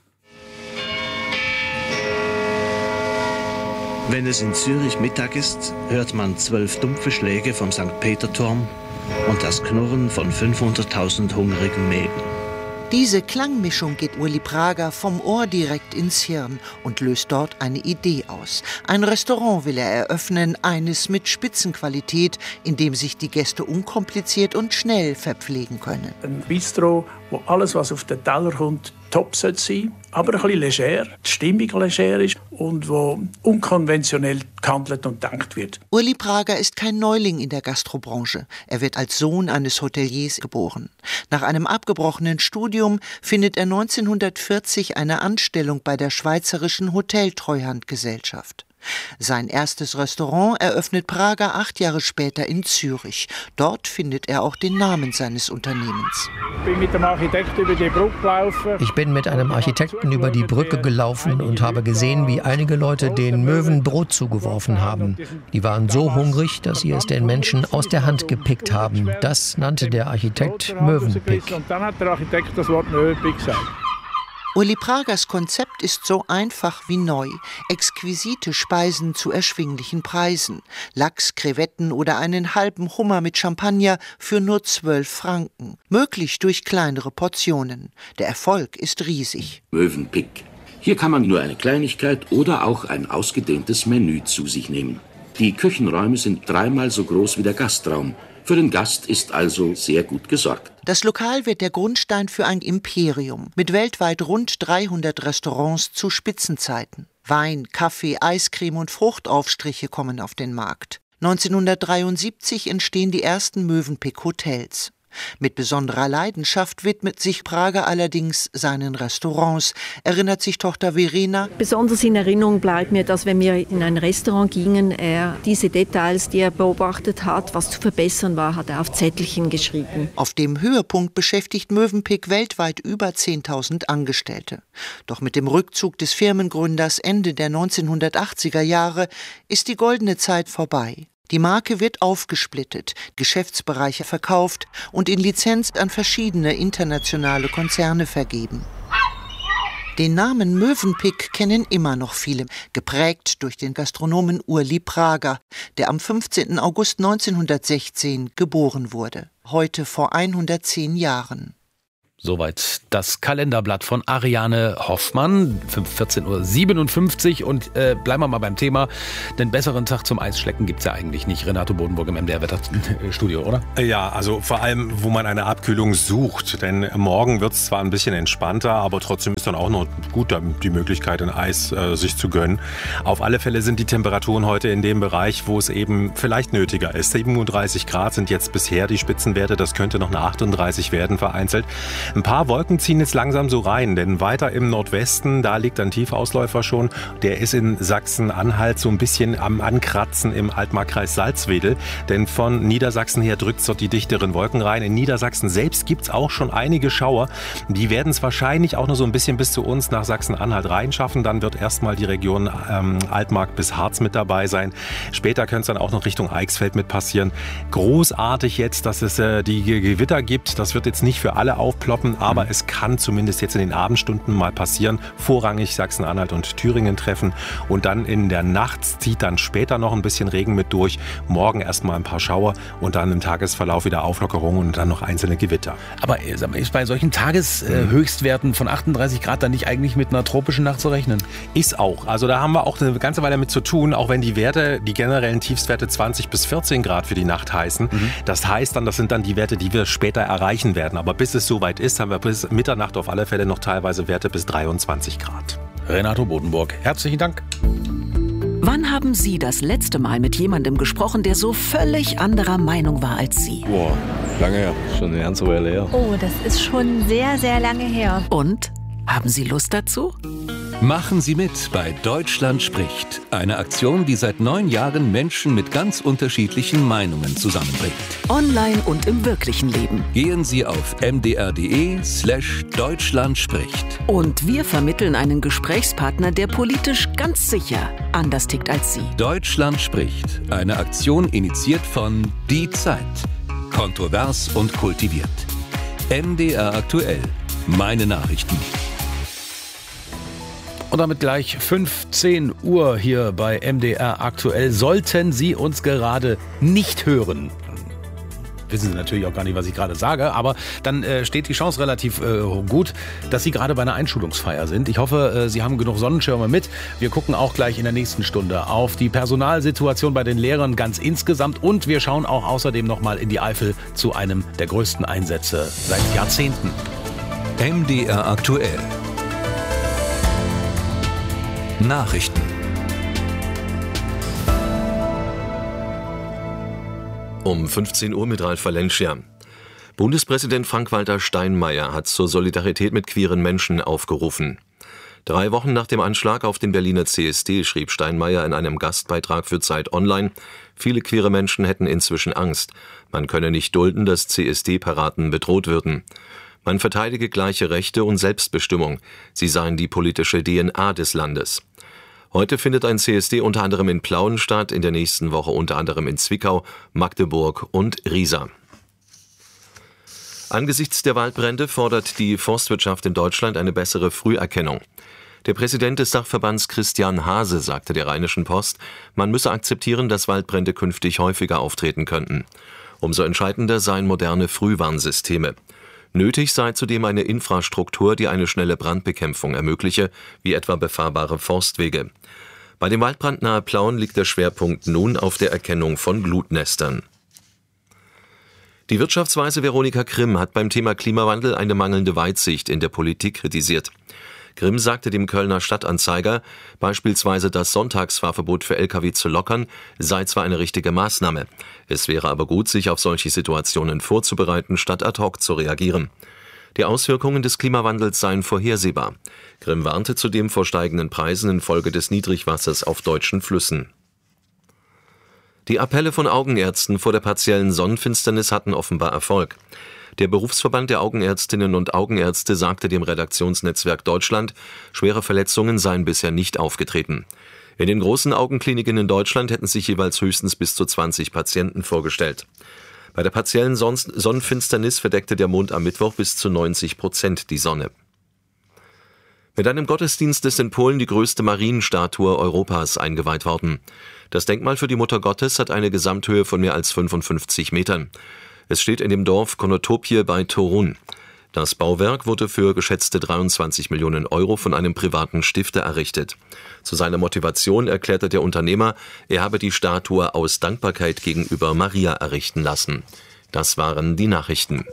Wenn es in Zürich Mittag ist, hört man 12 dumpfe Schläge vom St. Peter-Turm und das Knurren von 500.000 hungrigen Mägen. Diese Klangmischung geht Ueli Prager vom Ohr direkt ins Hirn und löst dort eine Idee aus. Ein Restaurant will er eröffnen, eines mit Spitzenqualität, in dem sich die Gäste unkompliziert und schnell verpflegen können. Ein Bistro, wo alles, was auf den Teller kommt, top sein sollte, aber ein bisschen leger, die Stimmung leger ist und wo unkonventionell gehandelt und gedacht wird. Ueli Prager ist kein Neuling in der Gastrobranche. Er wird als Sohn eines Hoteliers geboren. Nach einem abgebrochenen Studium findet er 1940 eine Anstellung bei der Schweizerischen Hoteltreuhandgesellschaft. Sein erstes Restaurant eröffnet Prager 8 Jahre später in Zürich. Dort findet er auch den Namen seines Unternehmens. Ich bin mit dem Architekten über die Brücke gelaufen. Ich bin mit einem Architekten über die Brücke gelaufen und habe gesehen, wie einige Leute den Möwen Brot zugeworfen haben. Die waren so hungrig, dass sie es den Menschen aus der Hand gepickt haben. Das nannte der Architekt Mövenpick. Und dann hat der Architekt das Wort Mövenpick gesagt. Ueli Pragers Konzept ist so einfach wie neu. Exquisite Speisen zu erschwinglichen Preisen. Lachs, Krevetten oder einen halben Hummer mit Champagner für nur 12 Franken. Möglich durch kleinere Portionen. Der Erfolg ist riesig. Mövenpick. Hier kann man nur eine Kleinigkeit oder auch ein ausgedehntes Menü zu sich nehmen. Die Küchenräume sind 3-mal so groß wie der Gastraum. Für den Gast ist also sehr gut gesorgt. Das Lokal wird der Grundstein für ein Imperium mit weltweit rund 300 Restaurants zu Spitzenzeiten. Wein, Kaffee, Eiscreme und Fruchtaufstriche kommen auf den Markt. 1973 entstehen die ersten Mövenpick-Hotels. Mit besonderer Leidenschaft widmet sich Prager allerdings seinen Restaurants, erinnert sich Tochter Verena. Besonders in Erinnerung bleibt mir, dass wenn wir in ein Restaurant gingen, er diese Details, die er beobachtet hat, was zu verbessern war, hat er auf Zettelchen geschrieben. Auf dem Höhepunkt beschäftigt Mövenpick weltweit über 10.000 Angestellte. Doch mit dem Rückzug des Firmengründers Ende der 1980er Jahre ist die goldene Zeit vorbei. Die Marke wird aufgesplittet, Geschäftsbereiche verkauft und in Lizenz an verschiedene internationale Konzerne vergeben. Den Namen Mövenpick kennen immer noch viele, geprägt durch den Gastronomen Urli Prager, der am 15. August 1916 geboren wurde, heute vor 110 Jahren. Soweit das Kalenderblatt von Ariane Hoffmann, 14.57 Uhr. Und bleiben wir mal beim Thema, den besseren Tag zum Eisschlecken gibt es ja eigentlich nicht. Renato Bodenburg im MDR-Wetterstudio, oder? Ja, also vor allem, wo man eine Abkühlung sucht. Denn morgen wird es zwar ein bisschen entspannter, aber trotzdem ist dann auch noch gut die Möglichkeit, ein Eis sich zu gönnen. Auf alle Fälle sind die Temperaturen heute in dem Bereich, wo es eben vielleicht nötiger ist. 37 Grad sind jetzt bisher die Spitzenwerte, das könnte noch eine 38 werden vereinzelt. Ein paar Wolken ziehen jetzt langsam so rein, denn weiter im Nordwesten, da liegt ein Tiefausläufer schon. Der ist in Sachsen-Anhalt so ein bisschen am Ankratzen im Altmarkkreis Salzwedel. Denn von Niedersachsen her drückt es dort die dichteren Wolken rein. In Niedersachsen selbst gibt es auch schon einige Schauer. Die werden es wahrscheinlich auch noch so ein bisschen bis zu uns nach Sachsen-Anhalt reinschaffen. Dann wird erstmal die Region Altmark bis Harz mit dabei sein. Später könnte es dann auch noch Richtung Eichsfeld mit passieren. Großartig jetzt, dass es die Gewitter gibt. Das wird jetzt nicht für alle aufploppen. Aber es kann zumindest jetzt in den Abendstunden mal passieren. Vorrangig Sachsen-Anhalt und Thüringen treffen. Und dann in der Nacht zieht dann später noch ein bisschen Regen mit durch. Morgen erstmal ein paar Schauer und dann im Tagesverlauf wieder Auflockerung und dann noch einzelne Gewitter. Aber ist bei solchen Tageshöchstwerten von 38 Grad dann nicht eigentlich mit einer tropischen Nacht zu rechnen? Ist auch. Also da haben wir auch eine ganze Weile mit zu tun, auch wenn die Werte, die generellen Tiefstwerte 20 bis 14 Grad für die Nacht heißen. Das heißt dann, das sind dann die Werte, die wir später erreichen werden. Aber bis es soweit ist, haben wir bis Mitternacht auf alle Fälle noch teilweise Werte bis 23 Grad. Renato Bodenburg, herzlichen Dank. Wann haben Sie das letzte Mal mit jemandem gesprochen, der so völlig anderer Meinung war als Sie? Boah, lange her. Schon eine ganze Weile her. Oh, das ist schon sehr, sehr lange her. Und? Haben Sie Lust dazu? Machen Sie mit bei Deutschland spricht. Eine Aktion, die seit 9 Jahren Menschen mit ganz unterschiedlichen Meinungen zusammenbringt. Online und im wirklichen Leben. Gehen Sie auf mdr.de/Deutschland spricht. Und wir vermitteln einen Gesprächspartner, der politisch ganz sicher anders tickt als Sie. Deutschland spricht. Eine Aktion initiiert von Die Zeit. Kontrovers und kultiviert. MDR aktuell. Meine Nachrichten. Und damit gleich 15 Uhr hier bei MDR aktuell. Sollten Sie uns gerade nicht hören, wissen Sie natürlich auch gar nicht, was ich gerade sage, aber dann steht die Chance relativ gut, dass Sie gerade bei einer Einschulungsfeier sind. Ich hoffe, Sie haben genug Sonnenschirme mit. Wir gucken auch gleich in der nächsten Stunde auf die Personalsituation bei den Lehrern ganz insgesamt und wir schauen auch außerdem nochmal in die Eifel zu einem der größten Einsätze seit Jahrzehnten. MDR aktuell. Nachrichten. Um 15 Uhr mit Ralf Valencia. Bundespräsident Frank-Walter Steinmeier hat zur Solidarität mit queeren Menschen aufgerufen. 3 Wochen nach dem Anschlag auf den Berliner CSD schrieb Steinmeier in einem Gastbeitrag für Zeit Online, viele queere Menschen hätten inzwischen Angst. Man könne nicht dulden, dass CSD-Paraden bedroht würden. Man verteidige gleiche Rechte und Selbstbestimmung. Sie seien die politische DNA des Landes. Heute findet ein CSD unter anderem in Plauen statt, in der nächsten Woche unter anderem in Zwickau, Magdeburg und Riesa. Angesichts der Waldbrände fordert die Forstwirtschaft in Deutschland eine bessere Früherkennung. Der Präsident des Dachverbands Christian Hase sagte der Rheinischen Post, man müsse akzeptieren, dass Waldbrände künftig häufiger auftreten könnten. Umso entscheidender seien moderne Frühwarnsysteme. Nötig sei zudem eine Infrastruktur, die eine schnelle Brandbekämpfung ermögliche, wie etwa befahrbare Forstwege. Bei dem Waldbrand nahe Plauen liegt der Schwerpunkt nun auf der Erkennung von Glutnestern. Die Wirtschaftsweise Veronika Grimm hat beim Thema Klimawandel eine mangelnde Weitsicht in der Politik kritisiert. Grimm sagte dem Kölner Stadtanzeiger, beispielsweise das Sonntagsfahrverbot für Lkw zu lockern, sei zwar eine richtige Maßnahme. Es wäre aber gut, sich auf solche Situationen vorzubereiten, statt ad hoc zu reagieren. Die Auswirkungen des Klimawandels seien vorhersehbar. Grimm warnte zudem vor steigenden Preisen infolge des Niedrigwassers auf deutschen Flüssen. Die Appelle von Augenärzten vor der partiellen Sonnenfinsternis hatten offenbar Erfolg. Der Berufsverband der Augenärztinnen und Augenärzte sagte dem Redaktionsnetzwerk Deutschland, schwere Verletzungen seien bisher nicht aufgetreten. In den großen Augenkliniken in Deutschland hätten sich jeweils höchstens bis zu 20 Patienten vorgestellt. Bei der partiellen Sonnenfinsternis verdeckte der Mond am Mittwoch bis zu 90% die Sonne. Mit einem Gottesdienst ist in Polen die größte Marienstatue Europas eingeweiht worden. Das Denkmal für die Mutter Gottes hat eine Gesamthöhe von mehr als 55 Metern. Es steht in dem Dorf Konotopie bei Torun. Das Bauwerk wurde für geschätzte 23 Millionen Euro von einem privaten Stifter errichtet. Zu seiner Motivation erklärte der Unternehmer, er habe die Statue aus Dankbarkeit gegenüber Maria errichten lassen. Das waren die Nachrichten.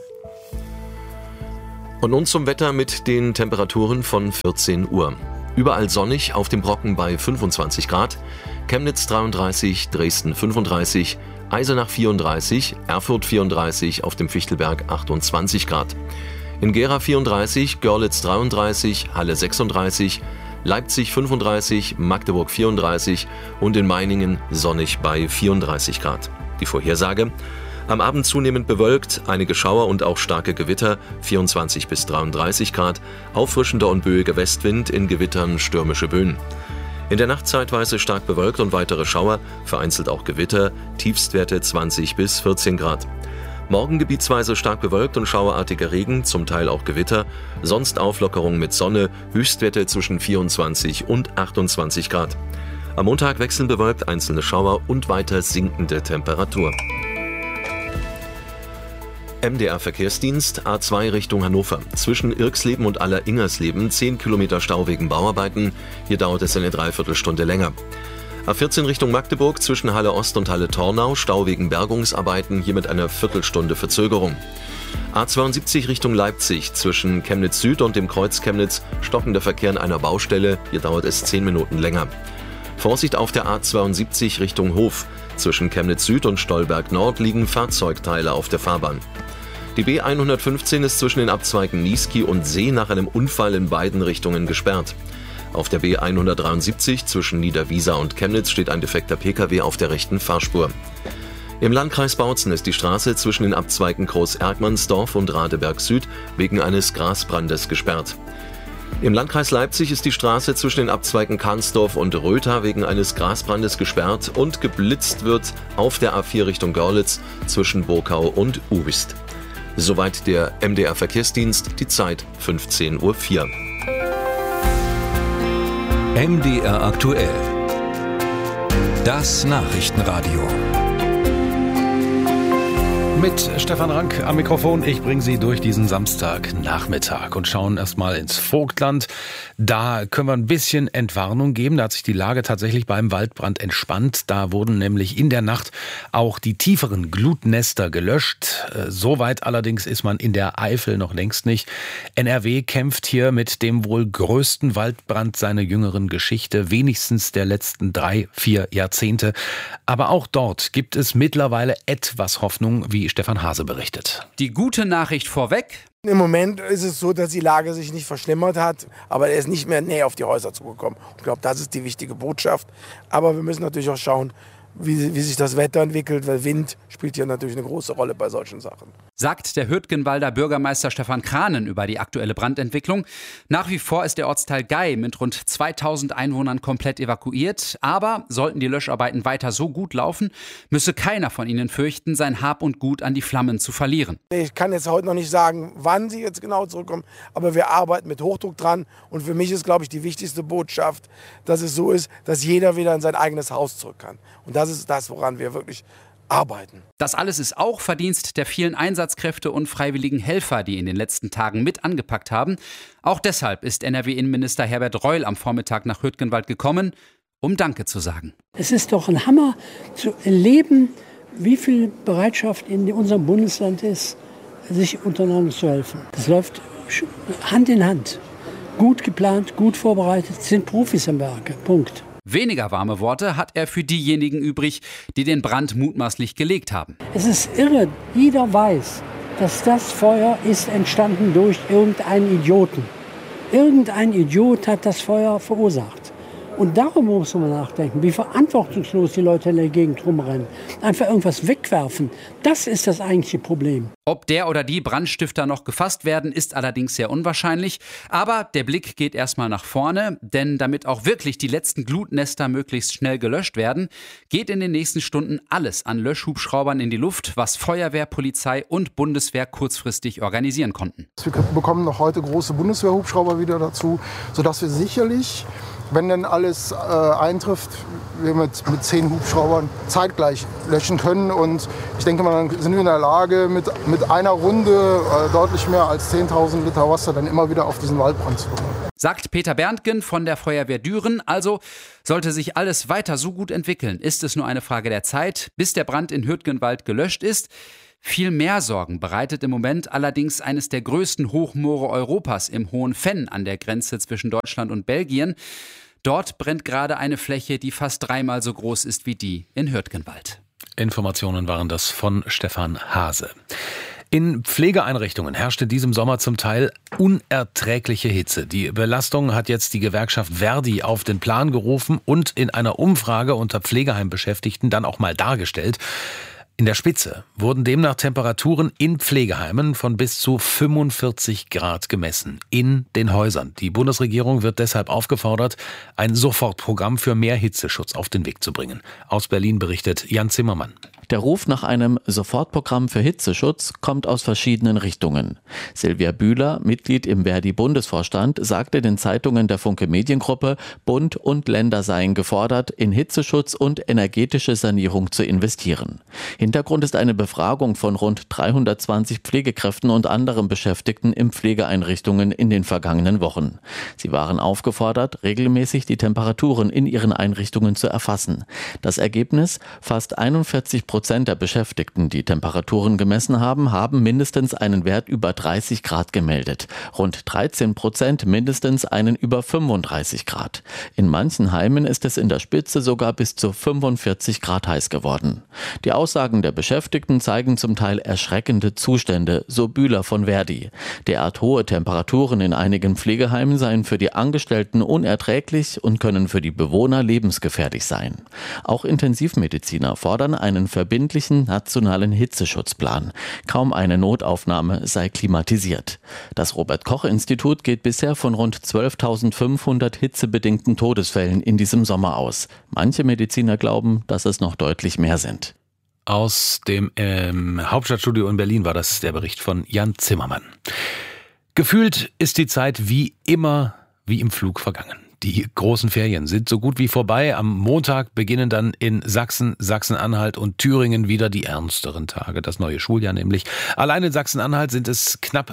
Und nun zum Wetter mit den Temperaturen von 14 Uhr. Überall sonnig, auf dem Brocken bei 25 Grad, Chemnitz 33, Dresden 35, Eisenach 34, Erfurt 34, auf dem Fichtelberg 28 Grad. In Gera 34, Görlitz 33, Halle 36, Leipzig 35, Magdeburg 34 und in Meiningen sonnig bei 34 Grad. Die Vorhersage: Am Abend zunehmend bewölkt, einige Schauer und auch starke Gewitter, 24 bis 33 Grad, auffrischender und böiger Westwind, in Gewittern stürmische Böen. In der Nacht zeitweise stark bewölkt und weitere Schauer, vereinzelt auch Gewitter, Tiefstwerte 20 bis 14 Grad. Morgen gebietsweise stark bewölkt und schauerartiger Regen, zum Teil auch Gewitter, sonst Auflockerung mit Sonne, Höchstwerte zwischen 24 und 28 Grad. Am Montag wechselnd bewölkt, einzelne Schauer und weiter sinkende Temperatur. MDR-Verkehrsdienst, A2 Richtung Hannover. Zwischen Irxleben und Aller-Ingersleben 10 Kilometer Stau wegen Bauarbeiten. Hier dauert es eine Dreiviertelstunde länger. A14 Richtung Magdeburg zwischen Halle Ost und Halle Tornau, Stau wegen Bergungsarbeiten, hier mit einer Viertelstunde Verzögerung. A72 Richtung Leipzig zwischen Chemnitz Süd und dem Kreuz Chemnitz, stockender Verkehr an einer Baustelle, hier dauert es 10 Minuten länger. Vorsicht auf der A72 Richtung Hof. Zwischen Chemnitz Süd und Stolberg Nord liegen Fahrzeugteile auf der Fahrbahn. Die B115 ist zwischen den Abzweigen Niesky und See nach einem Unfall in beiden Richtungen gesperrt. Auf der B173 zwischen Niederwiesa und Chemnitz steht ein defekter Pkw auf der rechten Fahrspur. Im Landkreis Bautzen ist die Straße zwischen den Abzweigen Groß-Erkmannsdorf und Radeberg Süd wegen eines Grasbrandes gesperrt. Im Landkreis Leipzig ist die Straße zwischen den Abzweigen Kahnsdorf und Rötha wegen eines Grasbrandes gesperrt und geblitzt wird auf der A4 Richtung Görlitz zwischen Burkau und Uwist. Soweit der MDR-Verkehrsdienst, die Zeit 15:04 Uhr. MDR aktuell. Das Nachrichtenradio. Mit Stefan Rank am Mikrofon. Ich bringe Sie durch diesen Samstagnachmittag und schauen erstmal ins Vogtland. Da können wir ein bisschen Entwarnung geben. Da hat sich die Lage tatsächlich beim Waldbrand entspannt. Da wurden nämlich in der Nacht auch die tieferen Glutnester gelöscht. Soweit allerdings ist man in der Eifel noch längst nicht. NRW kämpft hier mit dem wohl größten Waldbrand seiner jüngeren Geschichte, wenigstens der letzten 3-4 Jahrzehnte. Aber auch dort gibt es mittlerweile etwas Hoffnung, wie Stefan Hase berichtet. Die gute Nachricht vorweg: Im Moment ist es so, dass die Lage sich nicht verschlimmert hat, aber er ist nicht mehr näher auf die Häuser zugekommen. Ich glaube, das ist die wichtige Botschaft. Aber wir müssen natürlich auch schauen, wie sich das Wetter entwickelt, weil Wind spielt hier natürlich eine große Rolle bei solchen Sachen. Sagt der Hürtgenwalder Bürgermeister Stefan Kranen über die aktuelle Brandentwicklung. Nach wie vor ist der Ortsteil Gei mit rund 2000 Einwohnern komplett evakuiert. Aber sollten die Löscharbeiten weiter so gut laufen, müsse keiner von ihnen fürchten, sein Hab und Gut an die Flammen zu verlieren. Ich kann jetzt heute noch nicht sagen, wann sie jetzt genau zurückkommen, aber wir arbeiten mit Hochdruck dran. Und für mich ist, glaube ich, die wichtigste Botschaft, dass es so ist, dass jeder wieder in sein eigenes Haus zurück kann. Und das ist das, woran wir wirklich arbeiten. Das alles ist auch Verdienst der vielen Einsatzkräfte und freiwilligen Helfer, die in den letzten Tagen mit angepackt haben. Auch deshalb ist NRW-Innenminister Herbert Reul am Vormittag nach Hürtgenwald gekommen, um Danke zu sagen. Es ist doch ein Hammer zu erleben, wie viel Bereitschaft in unserem Bundesland ist, sich untereinander zu helfen. Das läuft Hand in Hand. Gut geplant, gut vorbereitet, sind Profis am Werke. Punkt. Weniger warme Worte hat er für diejenigen übrig, die den Brand mutmaßlich gelegt haben. Es ist irre, jeder weiß, dass das Feuer ist entstanden durch irgendeinen Idioten. Irgendein Idiot hat das Feuer verursacht. Und darüber muss man nachdenken, wie verantwortungslos die Leute in der Gegend rumrennen. Einfach irgendwas wegwerfen, das ist das eigentliche Problem. Ob der oder die Brandstifter noch gefasst werden, ist allerdings sehr unwahrscheinlich. Aber der Blick geht erstmal nach vorne, denn damit auch wirklich die letzten Glutnester möglichst schnell gelöscht werden, geht in den nächsten Stunden alles an Löschhubschraubern in die Luft, was Feuerwehr, Polizei und Bundeswehr kurzfristig organisieren konnten. Wir bekommen noch heute große Bundeswehrhubschrauber wieder dazu, sodass wir sicherlich, wenn denn alles eintrifft, wir mit 10 Hubschraubern zeitgleich löschen können. Und ich denke mal, dann sind wir in der Lage, mit einer Runde deutlich mehr als 10.000 Liter Wasser dann immer wieder auf diesen Waldbrand zu bekommen. Sagt Peter Berntgen von der Feuerwehr Düren. Also sollte sich alles weiter so gut entwickeln, ist es nur eine Frage der Zeit, bis der Brand in Hürtgenwald gelöscht ist. Viel mehr Sorgen bereitet im Moment allerdings eines der größten Hochmoore Europas im Hohen Venn an der Grenze zwischen Deutschland und Belgien. Dort brennt gerade eine Fläche, die fast 3-mal so groß ist wie die in Hürtgenwald. Informationen waren das von Stefan Hase. In Pflegeeinrichtungen herrscht in diesem Sommer zum Teil unerträgliche Hitze. Die Belastung hat jetzt die Gewerkschaft Verdi auf den Plan gerufen und in einer Umfrage unter Pflegeheimbeschäftigten dann auch mal dargestellt. In der Spitze wurden demnach Temperaturen in Pflegeheimen von bis zu 45 Grad gemessen. In den Häusern. Die Bundesregierung wird deshalb aufgefordert, ein Sofortprogramm für mehr Hitzeschutz auf den Weg zu bringen. Aus Berlin berichtet Jan Zimmermann. Der Ruf nach einem Sofortprogramm für Hitzeschutz kommt aus verschiedenen Richtungen. Silvia Bühler, Mitglied im Verdi-Bundesvorstand, sagte den Zeitungen der Funke Mediengruppe, Bund und Länder seien gefordert, in Hitzeschutz und energetische Sanierung zu investieren. Hintergrund ist eine Befragung von rund 320 Pflegekräften und anderen Beschäftigten in Pflegeeinrichtungen in den vergangenen Wochen. Sie waren aufgefordert, regelmäßig die Temperaturen in ihren Einrichtungen zu erfassen. Das Ergebnis: fast 41% der Beschäftigten, die Temperaturen gemessen haben, haben mindestens einen Wert über 30 Grad gemeldet. Rund 13% mindestens einen über 35 Grad. In manchen Heimen ist es in der Spitze sogar bis zu 45 Grad heiß geworden. Die Aussagen der Beschäftigten zeigen zum Teil erschreckende Zustände, so Bühler von Verdi. Derart hohe Temperaturen in einigen Pflegeheimen seien für die Angestellten unerträglich und können für die Bewohner lebensgefährlich sein. Auch Intensivmediziner fordern einen verbindlichen nationalen Hitzeschutzplan. Kaum eine Notaufnahme sei klimatisiert. Das Robert-Koch-Institut geht bisher von rund 12.500 hitzebedingten Todesfällen in diesem Sommer aus. Manche Mediziner glauben, dass es noch deutlich mehr sind. Aus dem Hauptstadtstudio in Berlin war das der Bericht von Jan Zimmermann. Gefühlt ist die Zeit wie immer wie im Flug vergangen. Die großen Ferien sind so gut wie vorbei. Am Montag beginnen dann in Sachsen, Sachsen-Anhalt und Thüringen wieder die ernsteren Tage. Das neue Schuljahr nämlich. Allein in Sachsen-Anhalt sind es knapp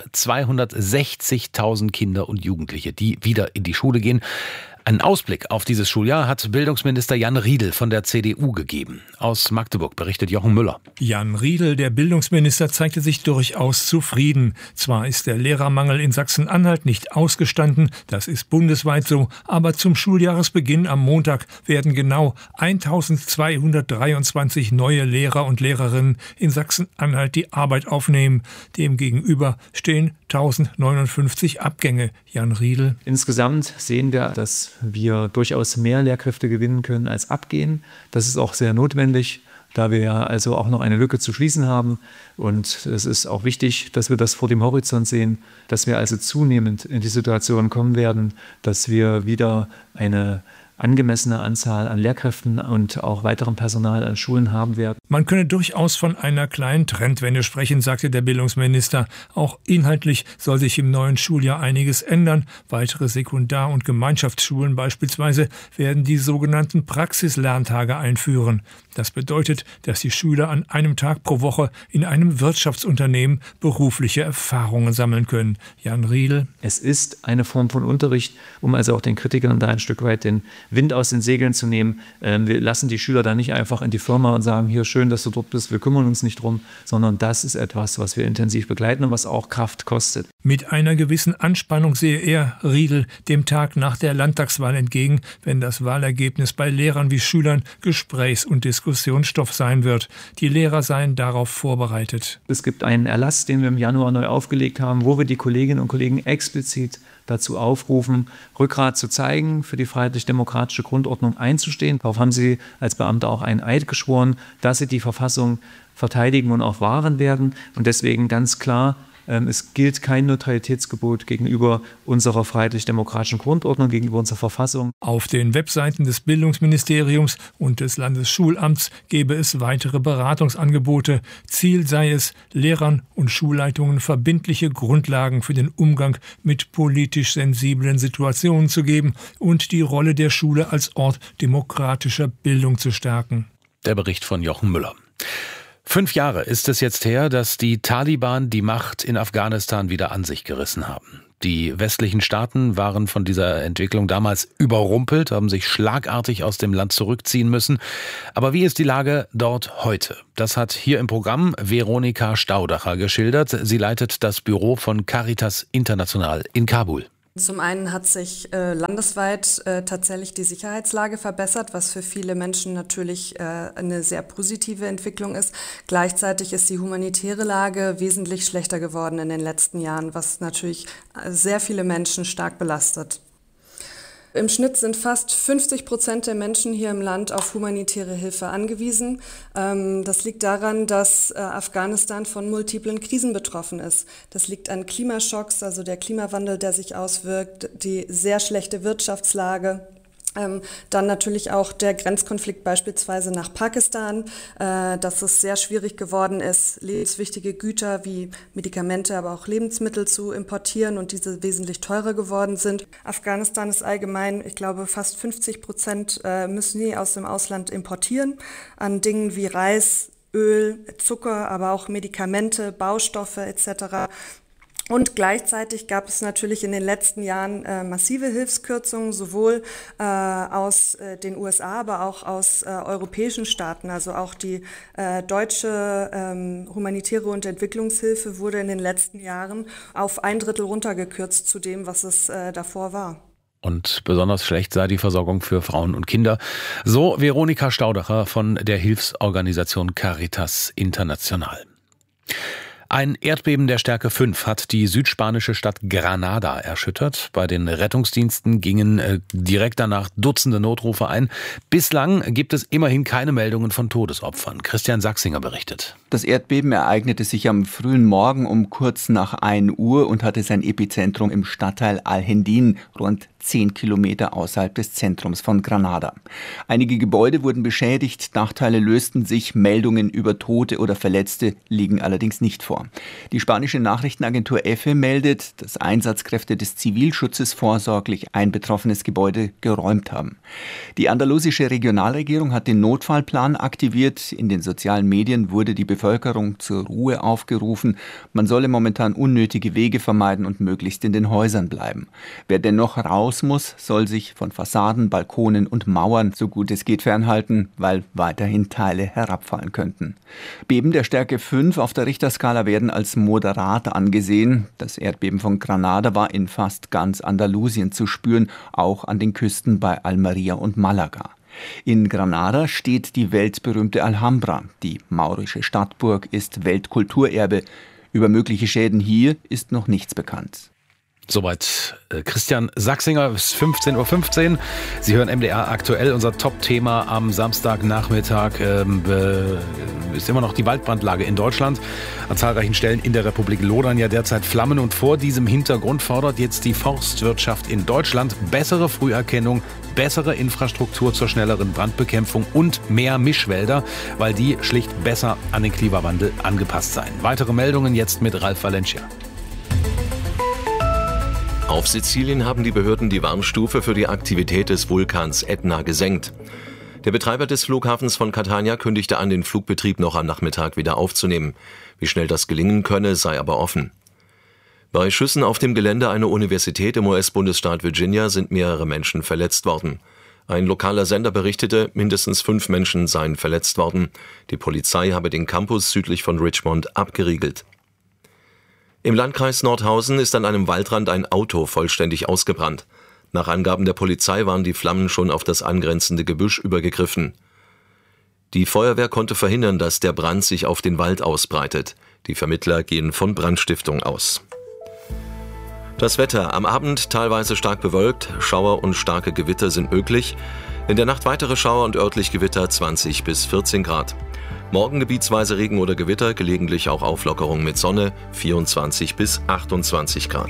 260.000 Kinder und Jugendliche, die wieder in die Schule gehen. Einen Ausblick auf dieses Schuljahr hat Bildungsminister Jan Riedel von der CDU gegeben. Aus Magdeburg berichtet Jochen Müller. Jan Riedel, der Bildungsminister, zeigte sich durchaus zufrieden. Zwar ist der Lehrermangel in Sachsen-Anhalt nicht ausgestanden, das ist bundesweit so, aber zum Schuljahresbeginn am Montag werden genau 1.223 neue Lehrer und Lehrerinnen in Sachsen-Anhalt die Arbeit aufnehmen. Demgegenüber stehen 1.059 Abgänge. Jan Riedel. Insgesamt sehen wir, dass wir durchaus mehr Lehrkräfte gewinnen können als abgehen. Das ist auch sehr notwendig, da wir ja also auch noch eine Lücke zu schließen haben. Und es ist auch wichtig, dass wir das vor dem Horizont sehen, dass wir also zunehmend in die Situation kommen werden, dass wir wieder eine angemessene Anzahl an Lehrkräften und auch weiterem Personal an Schulen haben werden. Man könne durchaus von einer kleinen Trendwende sprechen, sagte der Bildungsminister. Auch inhaltlich soll sich im neuen Schuljahr einiges ändern. Weitere Sekundar- und Gemeinschaftsschulen beispielsweise werden die sogenannten Praxislerntage einführen. Das bedeutet, dass die Schüler an einem Tag pro Woche in einem Wirtschaftsunternehmen berufliche Erfahrungen sammeln können. Jan Riedel. Es ist eine Form von Unterricht, um also auch den Kritikern da ein Stück weit den Wind aus den Segeln zu nehmen. Wir lassen die Schüler da nicht einfach in die Firma und sagen, hier schön, dass du dort bist, wir kümmern uns nicht drum, sondern das ist etwas, was wir intensiv begleiten und was auch Kraft kostet. Mit einer gewissen Anspannung sehe er, Riedel, dem Tag nach der Landtagswahl entgegen, wenn das Wahlergebnis bei Lehrern wie Schülern Gesprächs- und Diskussionsstoff sein wird. Die Lehrer seien darauf vorbereitet. Es gibt einen Erlass, den wir im Januar neu aufgelegt haben, wo wir die Kolleginnen und Kollegen explizit dazu aufrufen, Rückgrat zu zeigen, für die freiheitlich-demokratische Grundordnung einzustehen. Darauf haben Sie als Beamte auch einen Eid geschworen, dass Sie die Verfassung verteidigen und auch wahren werden. Und deswegen ganz klar, es gilt kein Neutralitätsgebot gegenüber unserer freiheitlich-demokratischen Grundordnung, gegenüber unserer Verfassung. Auf den Webseiten des Bildungsministeriums und des Landesschulamts gäbe es weitere Beratungsangebote. Ziel sei es, Lehrern und Schulleitungen verbindliche Grundlagen für den Umgang mit politisch sensiblen Situationen zu geben und die Rolle der Schule als Ort demokratischer Bildung zu stärken. Der Bericht von Jochen Müller. 5 Jahre ist es jetzt her, dass die Taliban die Macht in Afghanistan wieder an sich gerissen haben. Die westlichen Staaten waren von dieser Entwicklung damals überrumpelt, haben sich schlagartig aus dem Land zurückziehen müssen. Aber wie ist die Lage dort heute? Das hat hier im Programm Veronika Staudacher geschildert. Sie leitet das Büro von Caritas International in Kabul. Zum einen hat sich landesweit tatsächlich die Sicherheitslage verbessert, was für viele Menschen natürlich eine sehr positive Entwicklung ist. Gleichzeitig ist die humanitäre Lage wesentlich schlechter geworden in den letzten Jahren, was natürlich sehr viele Menschen stark belastet. Im Schnitt sind fast 50% der Menschen hier im Land auf humanitäre Hilfe angewiesen. Das liegt daran, dass Afghanistan von multiplen Krisen betroffen ist. Das liegt an Klimaschocks, also der Klimawandel, der sich auswirkt, die sehr schlechte Wirtschaftslage. Dann natürlich auch der Grenzkonflikt beispielsweise nach Pakistan, dass es sehr schwierig geworden ist, lebenswichtige Güter wie Medikamente, aber auch Lebensmittel zu importieren und diese wesentlich teurer geworden sind. Afghanistan ist allgemein, ich glaube, fast 50% müssen die aus dem Ausland importieren an Dingen wie Reis, Öl, Zucker, aber auch Medikamente, Baustoffe etc. Und gleichzeitig gab es natürlich in den letzten Jahren massive Hilfskürzungen, sowohl aus den USA, aber auch aus europäischen Staaten. Also auch die deutsche humanitäre und Entwicklungshilfe wurde in den letzten Jahren auf 1/3 runtergekürzt zu dem, was es davor war. Und besonders schlecht sei die Versorgung für Frauen und Kinder. So Veronika Staudacher von der Hilfsorganisation Caritas International. Ein Erdbeben der Stärke 5 hat die südspanische Stadt Granada erschüttert. Bei den Rettungsdiensten gingen direkt danach Dutzende Notrufe ein. Bislang gibt es immerhin keine Meldungen von Todesopfern. Christian Sachsinger berichtet. Das Erdbeben ereignete sich am frühen Morgen um kurz nach 1 Uhr und hatte sein Epizentrum im Stadtteil Alhendín, rund 10 Kilometer außerhalb des Zentrums von Granada. Einige Gebäude wurden beschädigt, Dachteile lösten sich, Meldungen über Tote oder Verletzte liegen allerdings nicht vor. Die spanische Nachrichtenagentur EFE meldet, dass Einsatzkräfte des Zivilschutzes vorsorglich ein betroffenes Gebäude geräumt haben. Die andalusische Regionalregierung hat den Notfallplan aktiviert. In den sozialen Medien wurde die Bevölkerung zur Ruhe aufgerufen. Man solle momentan unnötige Wege vermeiden und möglichst in den Häusern bleiben. Wer dennoch raus muss, soll sich von Fassaden, Balkonen und Mauern so gut es geht fernhalten, weil weiterhin Teile herabfallen könnten. Beben der Stärke 5 auf der Richterskala werden als moderat angesehen. Das Erdbeben von Granada war in fast ganz Andalusien zu spüren, auch an den Küsten bei Almería und Málaga. In Granada steht die weltberühmte Alhambra. Die maurische Stadtburg ist Weltkulturerbe. Über mögliche Schäden hier ist noch nichts bekannt. Soweit Christian Sachsinger, bis 15:15 Uhr. Sie hören MDR aktuell. Unser Top-Thema am Samstagnachmittag ist immer noch die Waldbrandlage in Deutschland. An zahlreichen Stellen in der Republik lodern ja derzeit Flammen. Und vor diesem Hintergrund fordert jetzt die Forstwirtschaft in Deutschland bessere Früherkennung, bessere Infrastruktur zur schnelleren Brandbekämpfung und mehr Mischwälder, weil die schlicht besser an den Klimawandel angepasst seien. Weitere Meldungen jetzt mit Ralf Valencia. Auf Sizilien haben die Behörden die Warnstufe für die Aktivität des Vulkans Etna gesenkt. Der Betreiber des Flughafens von Catania kündigte an, den Flugbetrieb noch am Nachmittag wieder aufzunehmen. Wie schnell das gelingen könne, sei aber offen. Bei Schüssen auf dem Gelände einer Universität im US-Bundesstaat Virginia sind mehrere Menschen verletzt worden. Ein lokaler Sender berichtete, mindestens 5 Menschen seien verletzt worden. Die Polizei habe den Campus südlich von Richmond abgeriegelt. Im Landkreis Nordhausen ist an einem Waldrand ein Auto vollständig ausgebrannt. Nach Angaben der Polizei waren die Flammen schon auf das angrenzende Gebüsch übergegriffen. Die Feuerwehr konnte verhindern, dass der Brand sich auf den Wald ausbreitet. Die Vermittler gehen von Brandstiftung aus. Das Wetter: Am Abend teilweise stark bewölkt, Schauer und starke Gewitter sind möglich. In der Nacht weitere Schauer und örtlich Gewitter, 20 bis 14 Grad. Morgen gebietsweise Regen oder Gewitter, gelegentlich auch Auflockerung mit Sonne, 24 bis 28 Grad.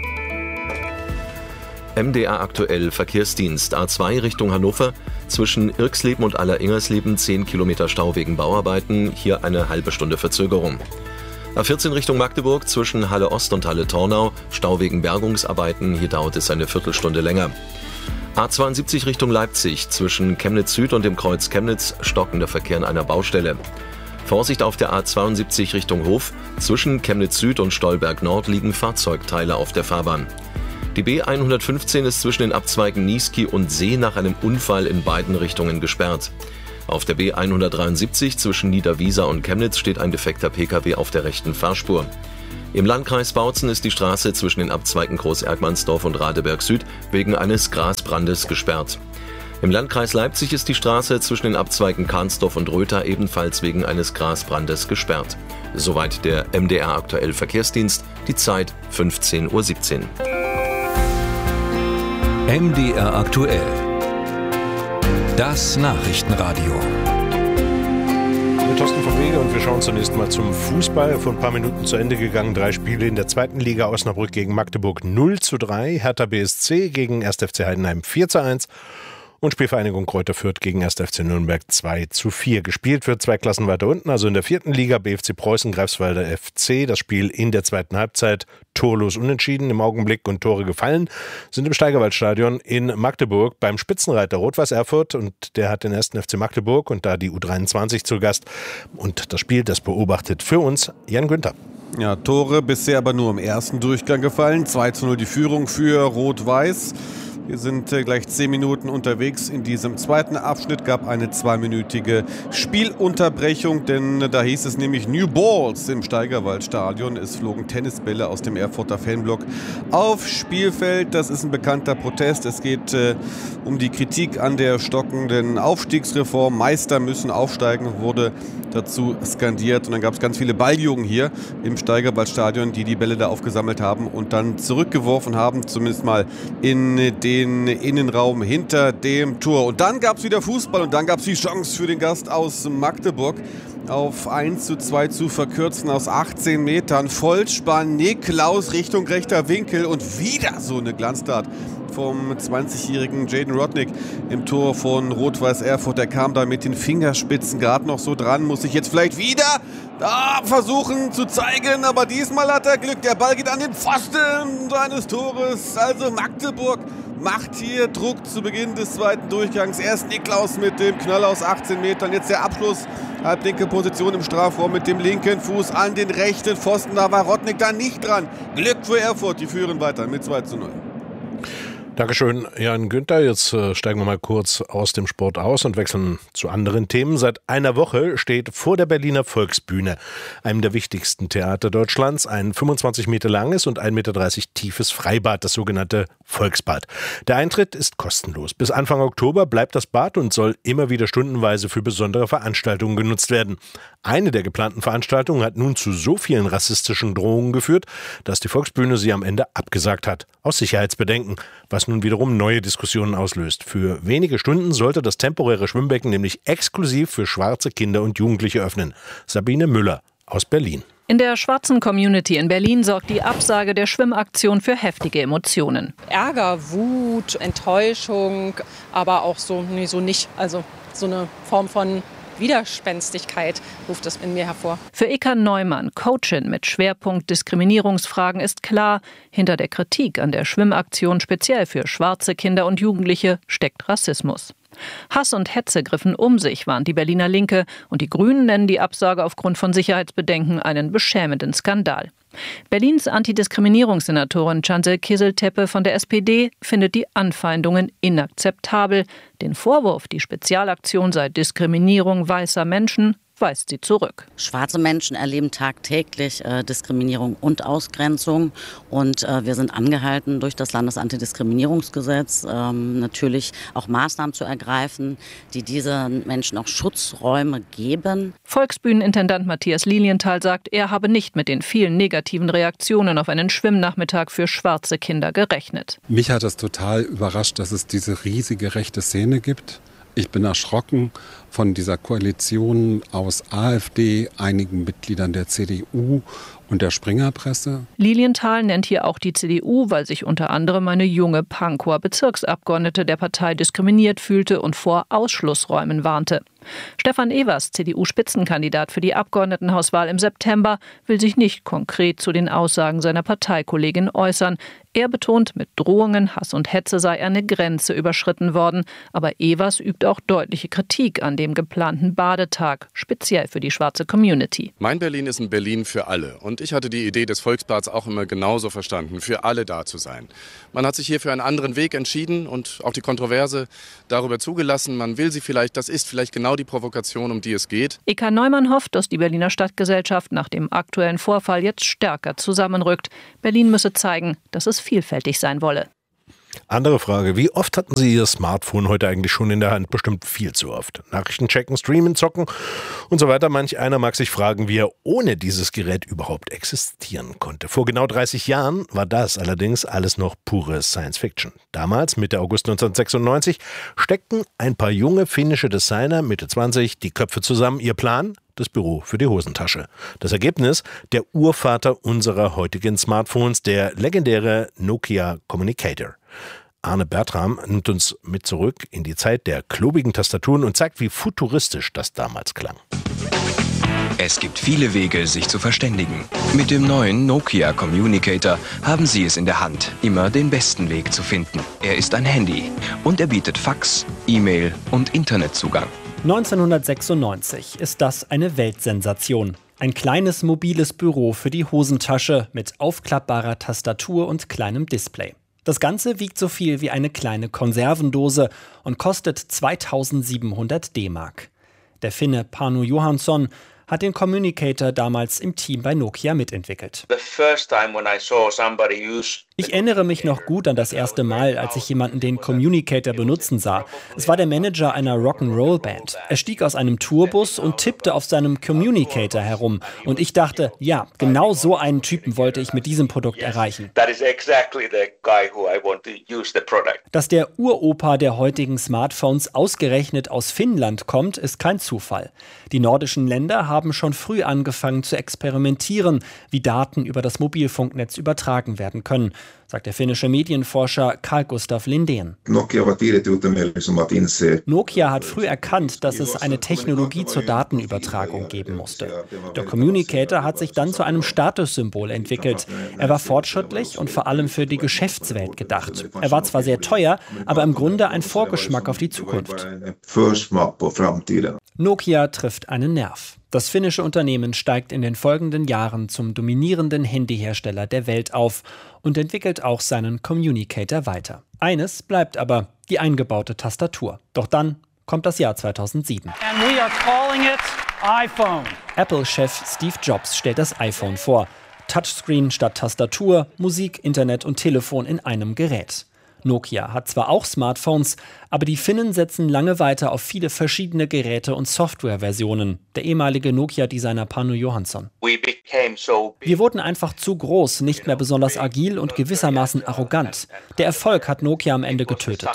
MDR aktuell Verkehrsdienst. A2 Richtung Hannover. Zwischen Irxleben und Aller-Ingersleben 10 Kilometer Stau wegen Bauarbeiten. Hier eine halbe Stunde Verzögerung. A14 Richtung Magdeburg. Zwischen Halle Ost und Halle Tornau. Stau wegen Bergungsarbeiten. Hier dauert es eine Viertelstunde länger. A72 Richtung Leipzig. Zwischen Chemnitz Süd und dem Kreuz Chemnitz stockender Verkehr an einer Baustelle. Vorsicht auf der A72 Richtung Hof. Zwischen Chemnitz Süd und Stolberg Nord liegen Fahrzeugteile auf der Fahrbahn. Die B115 ist zwischen den Abzweigen Niesky und See nach einem Unfall in beiden Richtungen gesperrt. Auf der B173 zwischen Niederwiesa und Chemnitz steht ein defekter Pkw auf der rechten Fahrspur. Im Landkreis Bautzen ist die Straße zwischen den Abzweigen Groß-Erkmannsdorf und Radeberg Süd wegen eines Grasbrandes gesperrt. Im Landkreis Leipzig ist die Straße zwischen den Abzweigen Kahnsdorf und Röther ebenfalls wegen eines Grasbrandes gesperrt. Soweit der MDR aktuell Verkehrsdienst, die Zeit 15:17 Uhr. MDR aktuell. Das Nachrichtenradio. Mit Thorsten vom Wege und wir schauen zunächst mal zum Fußball. Vor ein paar Minuten zu Ende gegangen. 3 Spiele in der zweiten Liga. Osnabrück gegen Magdeburg 0:3. Hertha BSC gegen 1. FC Heidenheim 4:1. Und Spielvereinigung Kräuter Fürth gegen 1. FC Nürnberg 2:4. Gespielt wird 2 Klassen weiter unten, also in der 4. Liga BFC Preußen Greifswalder FC. Das Spiel in der zweiten Halbzeit torlos unentschieden im Augenblick und Tore gefallen sind im Steigerwaldstadion in Magdeburg beim Spitzenreiter Rot-Weiß Erfurt und der hat den 1. FC Magdeburg und da die U23 zu Gast. Und das Spiel, das beobachtet für uns Jan Günther. Ja, Tore bisher aber nur im ersten Durchgang gefallen. 2:0 die Führung für Rot-Weiß. Wir sind gleich 10 Minuten unterwegs. In diesem zweiten Abschnitt gab eine 2-minütige Spielunterbrechung, denn da hieß es nämlich New Balls im Steigerwaldstadion. Es flogen Tennisbälle aus dem Erfurter Fanblock auf Spielfeld. Das ist ein bekannter Protest. Es geht um die Kritik an der stockenden Aufstiegsreform. Meister müssen aufsteigen, wurde dazu skandiert. Und dann gab es ganz viele Balljungen hier im Steigerwaldstadion, die die Bälle da aufgesammelt haben und dann zurückgeworfen haben, zumindest mal in den Innenraum hinter dem Tor. Und dann gab es wieder Fußball und dann gab es die Chance für den Gast aus Magdeburg auf 1:2 zu verkürzen aus 18 Metern. Vollspann, Niklaus Richtung rechter Winkel und wieder so eine Glanztat vom 20-jährigen Jaden Rodnick im Tor von Rot-Weiß Erfurt. Der kam da mit den Fingerspitzen gerade noch so dran, muss sich jetzt vielleicht wieder versuchen zu zeigen, aber diesmal hat er Glück. Der Ball geht an den Pfosten seines Tores. Also Magdeburg macht hier Druck zu Beginn des zweiten Durchgangs. Erst Niklaus mit dem Knall aus 18 Metern. Jetzt der Abschluss. Halblinke Position im Strafraum mit dem linken Fuß an den rechten Pfosten. Da war Rodnick dann nicht dran. Glück für Erfurt. Die führen weiter mit 2:0. Dankeschön, Jan Günther. Jetzt steigen wir mal kurz aus dem Sport aus und wechseln zu anderen Themen. Seit einer Woche steht vor der Berliner Volksbühne, einem der wichtigsten Theater Deutschlands, ein 25 Meter langes und 1,30 Meter tiefes Freibad, das sogenannte Volksbad. Der Eintritt ist kostenlos. Bis Anfang Oktober bleibt das Bad und soll immer wieder stundenweise für besondere Veranstaltungen genutzt werden. Eine der geplanten Veranstaltungen hat nun zu so vielen rassistischen Drohungen geführt, dass die Volksbühne sie am Ende abgesagt hat, aus Sicherheitsbedenken, was nun wiederum neue Diskussionen auslöst. Für wenige Stunden sollte das temporäre Schwimmbecken nämlich exklusiv für schwarze Kinder und Jugendliche öffnen. Sabine Müller aus Berlin. In der schwarzen Community in Berlin sorgt die Absage der Schwimmaktion für heftige Emotionen. Ärger, Wut, Enttäuschung, aber auch so nicht. Also so eine Form von Widerspenstigkeit ruft das in mir hervor. Für Eka Neumann, Coachin mit Schwerpunkt Diskriminierungsfragen, ist klar, hinter der Kritik an der Schwimmaktion speziell für schwarze Kinder und Jugendliche steckt Rassismus. Hass und Hetze griffen um sich, warnt die Berliner Linke, und die Grünen nennen die Absage aufgrund von Sicherheitsbedenken einen beschämenden Skandal. Berlins Antidiskriminierungssenatorin Cansel Kizil-Tepe von der SPD findet die Anfeindungen inakzeptabel. Den Vorwurf, die Spezialaktion sei Diskriminierung weißer Menschen, weist sie zurück. Schwarze Menschen erleben tagtäglich Diskriminierung und Ausgrenzung. Und wir sind angehalten, durch das Landesantidiskriminierungsgesetz natürlich auch Maßnahmen zu ergreifen, die diesen Menschen auch Schutzräume geben. Volksbühnenintendant Matthias Lilienthal sagt, er habe nicht mit den vielen negativen Reaktionen auf einen Schwimmnachmittag für schwarze Kinder gerechnet. Mich hat es total überrascht, dass es diese riesige rechte Szene gibt. Ich bin erschrocken von dieser Koalition aus AfD, einigen Mitgliedern der CDU und der Springerpresse. Lilienthal nennt hier auch die CDU, weil sich unter anderem eine junge Pankower Bezirksabgeordnete der Partei diskriminiert fühlte und vor Ausschlussräumen warnte. Stefan Evers, CDU-Spitzenkandidat für die Abgeordnetenhauswahl im September, will sich nicht konkret zu den Aussagen seiner Parteikollegin äußern. Er betont, mit Drohungen, Hass und Hetze sei eine Grenze überschritten worden. Aber Evers übt auch deutliche Kritik an dem geplanten Badetag, speziell für die schwarze Community. Mein Berlin ist ein Berlin für alle. Und ich hatte die Idee des Volksbads auch immer genauso verstanden, für alle da zu sein. Man hat sich hier für einen anderen Weg entschieden und auch die Kontroverse darüber zugelassen. Man will sie vielleicht, das ist vielleicht genau die Provokation, um die es geht. Eka Neumann hofft, dass die Berliner Stadtgesellschaft nach dem aktuellen Vorfall jetzt stärker zusammenrückt. Berlin müsse zeigen, dass es vielfältig sein wolle. Andere Frage, wie oft hatten Sie Ihr Smartphone heute eigentlich schon in der Hand? Bestimmt viel zu oft. Nachrichten checken, streamen, zocken und so weiter. Manch einer mag sich fragen, wie er ohne dieses Gerät überhaupt existieren konnte. Vor genau 30 Jahren war das allerdings alles noch pure Science-Fiction. Damals, Mitte August 1996, steckten ein paar junge finnische Designer, Mitte 20, die Köpfe zusammen. Ihr Plan? Das Büro für die Hosentasche. Das Ergebnis? Der Urvater unserer heutigen Smartphones, der legendäre Nokia Communicator. Arne Bertram nimmt uns mit zurück in die Zeit der klobigen Tastaturen und zeigt, wie futuristisch das damals klang. Es gibt viele Wege, sich zu verständigen. Mit dem neuen Nokia Communicator haben Sie es in der Hand, immer den besten Weg zu finden. Er ist ein Handy und er bietet Fax, E-Mail und Internetzugang. 1996 ist das eine Weltsensation. Ein kleines mobiles Büro für die Hosentasche mit aufklappbarer Tastatur und kleinem Display. Das Ganze wiegt so viel wie eine kleine Konservendose und kostet 2700 D-Mark. Der Finne Panu Johansson hat den Communicator damals im Team bei Nokia mitentwickelt. Ich erinnere mich noch gut an das erste Mal, als ich jemanden den Communicator benutzen sah. Es war der Manager einer Rock'n'Roll-Band. Er stieg aus einem Tourbus und tippte auf seinem Communicator herum. Und ich dachte, ja, genau so einen Typen wollte ich mit diesem Produkt erreichen. Dass der Uropa der heutigen Smartphones ausgerechnet aus Finnland kommt, ist kein Zufall. Die nordischen Länder haben schon früh angefangen zu experimentieren, wie Daten über das Mobilfunknetz übertragen werden können, sagt der finnische Medienforscher Carl Gustaf Lindén. Nokia hat früh erkannt, dass es eine Technologie zur Datenübertragung geben musste. Der Communicator hat sich dann zu einem Statussymbol entwickelt. Er war fortschrittlich und vor allem für die Geschäftswelt gedacht. Er war zwar sehr teuer, aber im Grunde ein Vorgeschmack auf die Zukunft. Nokia trifft einen Nerv. Das finnische Unternehmen steigt in den folgenden Jahren zum dominierenden Handyhersteller der Welt auf und entwickelt auch seinen Communicator weiter. Eines bleibt aber, die eingebaute Tastatur. Doch dann kommt das Jahr 2007. And we are calling it iPhone. Apple-Chef Steve Jobs stellt das iPhone vor. Touchscreen statt Tastatur, Musik, Internet und Telefon in einem Gerät. Nokia hat zwar auch Smartphones, aber die Finnen setzen lange weiter auf viele verschiedene Geräte und Softwareversionen. Der ehemalige Nokia-Designer Panu Johansson. Wir wurden einfach zu groß, nicht mehr besonders agil und gewissermaßen arrogant. Der Erfolg hat Nokia am Ende getötet.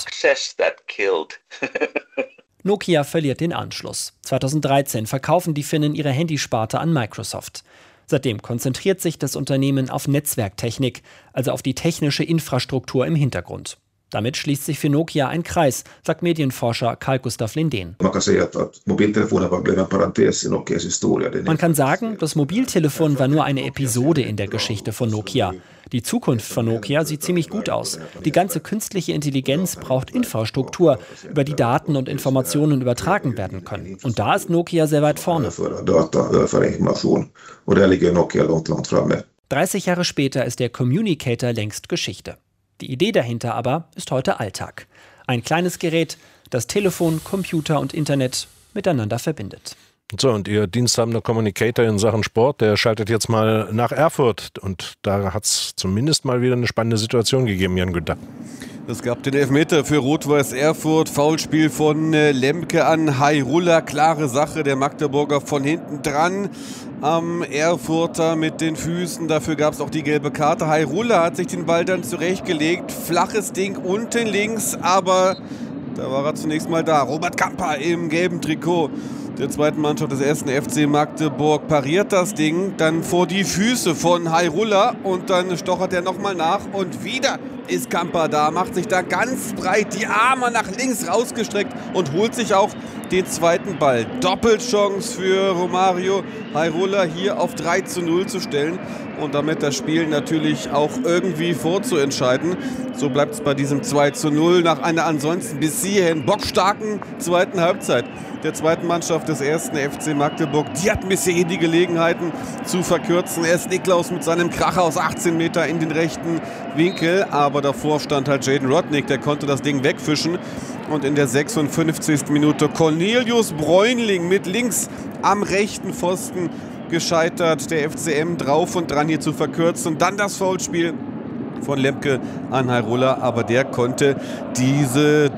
Nokia verliert den Anschluss. 2013 verkaufen die Finnen ihre Handysparte an Microsoft. Seitdem konzentriert sich das Unternehmen auf Netzwerktechnik, also auf die technische Infrastruktur im Hintergrund. Damit schließt sich für Nokia ein Kreis, sagt Medienforscher Carl Gustaf Lindén. Man kann sagen, das Mobiltelefon war nur eine Episode in der Geschichte von Nokia. Die Zukunft von Nokia sieht ziemlich gut aus. Die ganze künstliche Intelligenz braucht Infrastruktur, über die Daten und Informationen übertragen werden können. Und da ist Nokia sehr weit vorne. 30 Jahre später ist der Communicator längst Geschichte. Die Idee dahinter aber ist heute Alltag. Ein kleines Gerät, das Telefon, Computer und Internet miteinander verbindet. So, und Ihr diensthabender Communicator in Sachen Sport, der schaltet jetzt mal nach Erfurt. Und da hat es zumindest mal wieder eine spannende Situation gegeben, Jan Günther. Es gab den Elfmeter für Rot-Weiß Erfurt, Foulspiel von Lemke an Hajrullah, klare Sache, der Magdeburger von hinten dran am Erfurter mit den Füßen, dafür gab es auch die gelbe Karte. Hajrullah hat sich den Ball dann zurechtgelegt, flaches Ding unten links, aber da war er zunächst mal da. Robert Kamper im gelben Trikot der zweiten Mannschaft des 1. FC Magdeburg pariert das Ding dann vor die Füße von Hajrullah und dann stochert er nochmal nach und wieder ist Kamper da, macht sich da ganz breit die Arme nach links rausgestreckt und holt sich auch den zweiten Ball. Doppelchance für Romario Hajrullah hier auf 3:0 zu stellen und damit das Spiel natürlich auch irgendwie vorzuentscheiden. So bleibt es bei diesem 2:0 nach einer ansonsten bis hierhin bockstarken zweiten Halbzeit der zweiten Mannschaft des 1. FC Magdeburg. Die hatten bisher die Gelegenheiten zu verkürzen. Erst Niklaus mit seinem Kracher aus 18 Meter in den rechten Winkel, aber davor stand halt Jaden Rodnick, der konnte das Ding wegfischen. Und in der 56. Minute Cornelius Bräunling mit links am rechten Pfosten gescheitert. Der FCM drauf und dran hier zu verkürzen. Und dann das Foulspiel von Lemke an Hajrullah, aber der konnte diese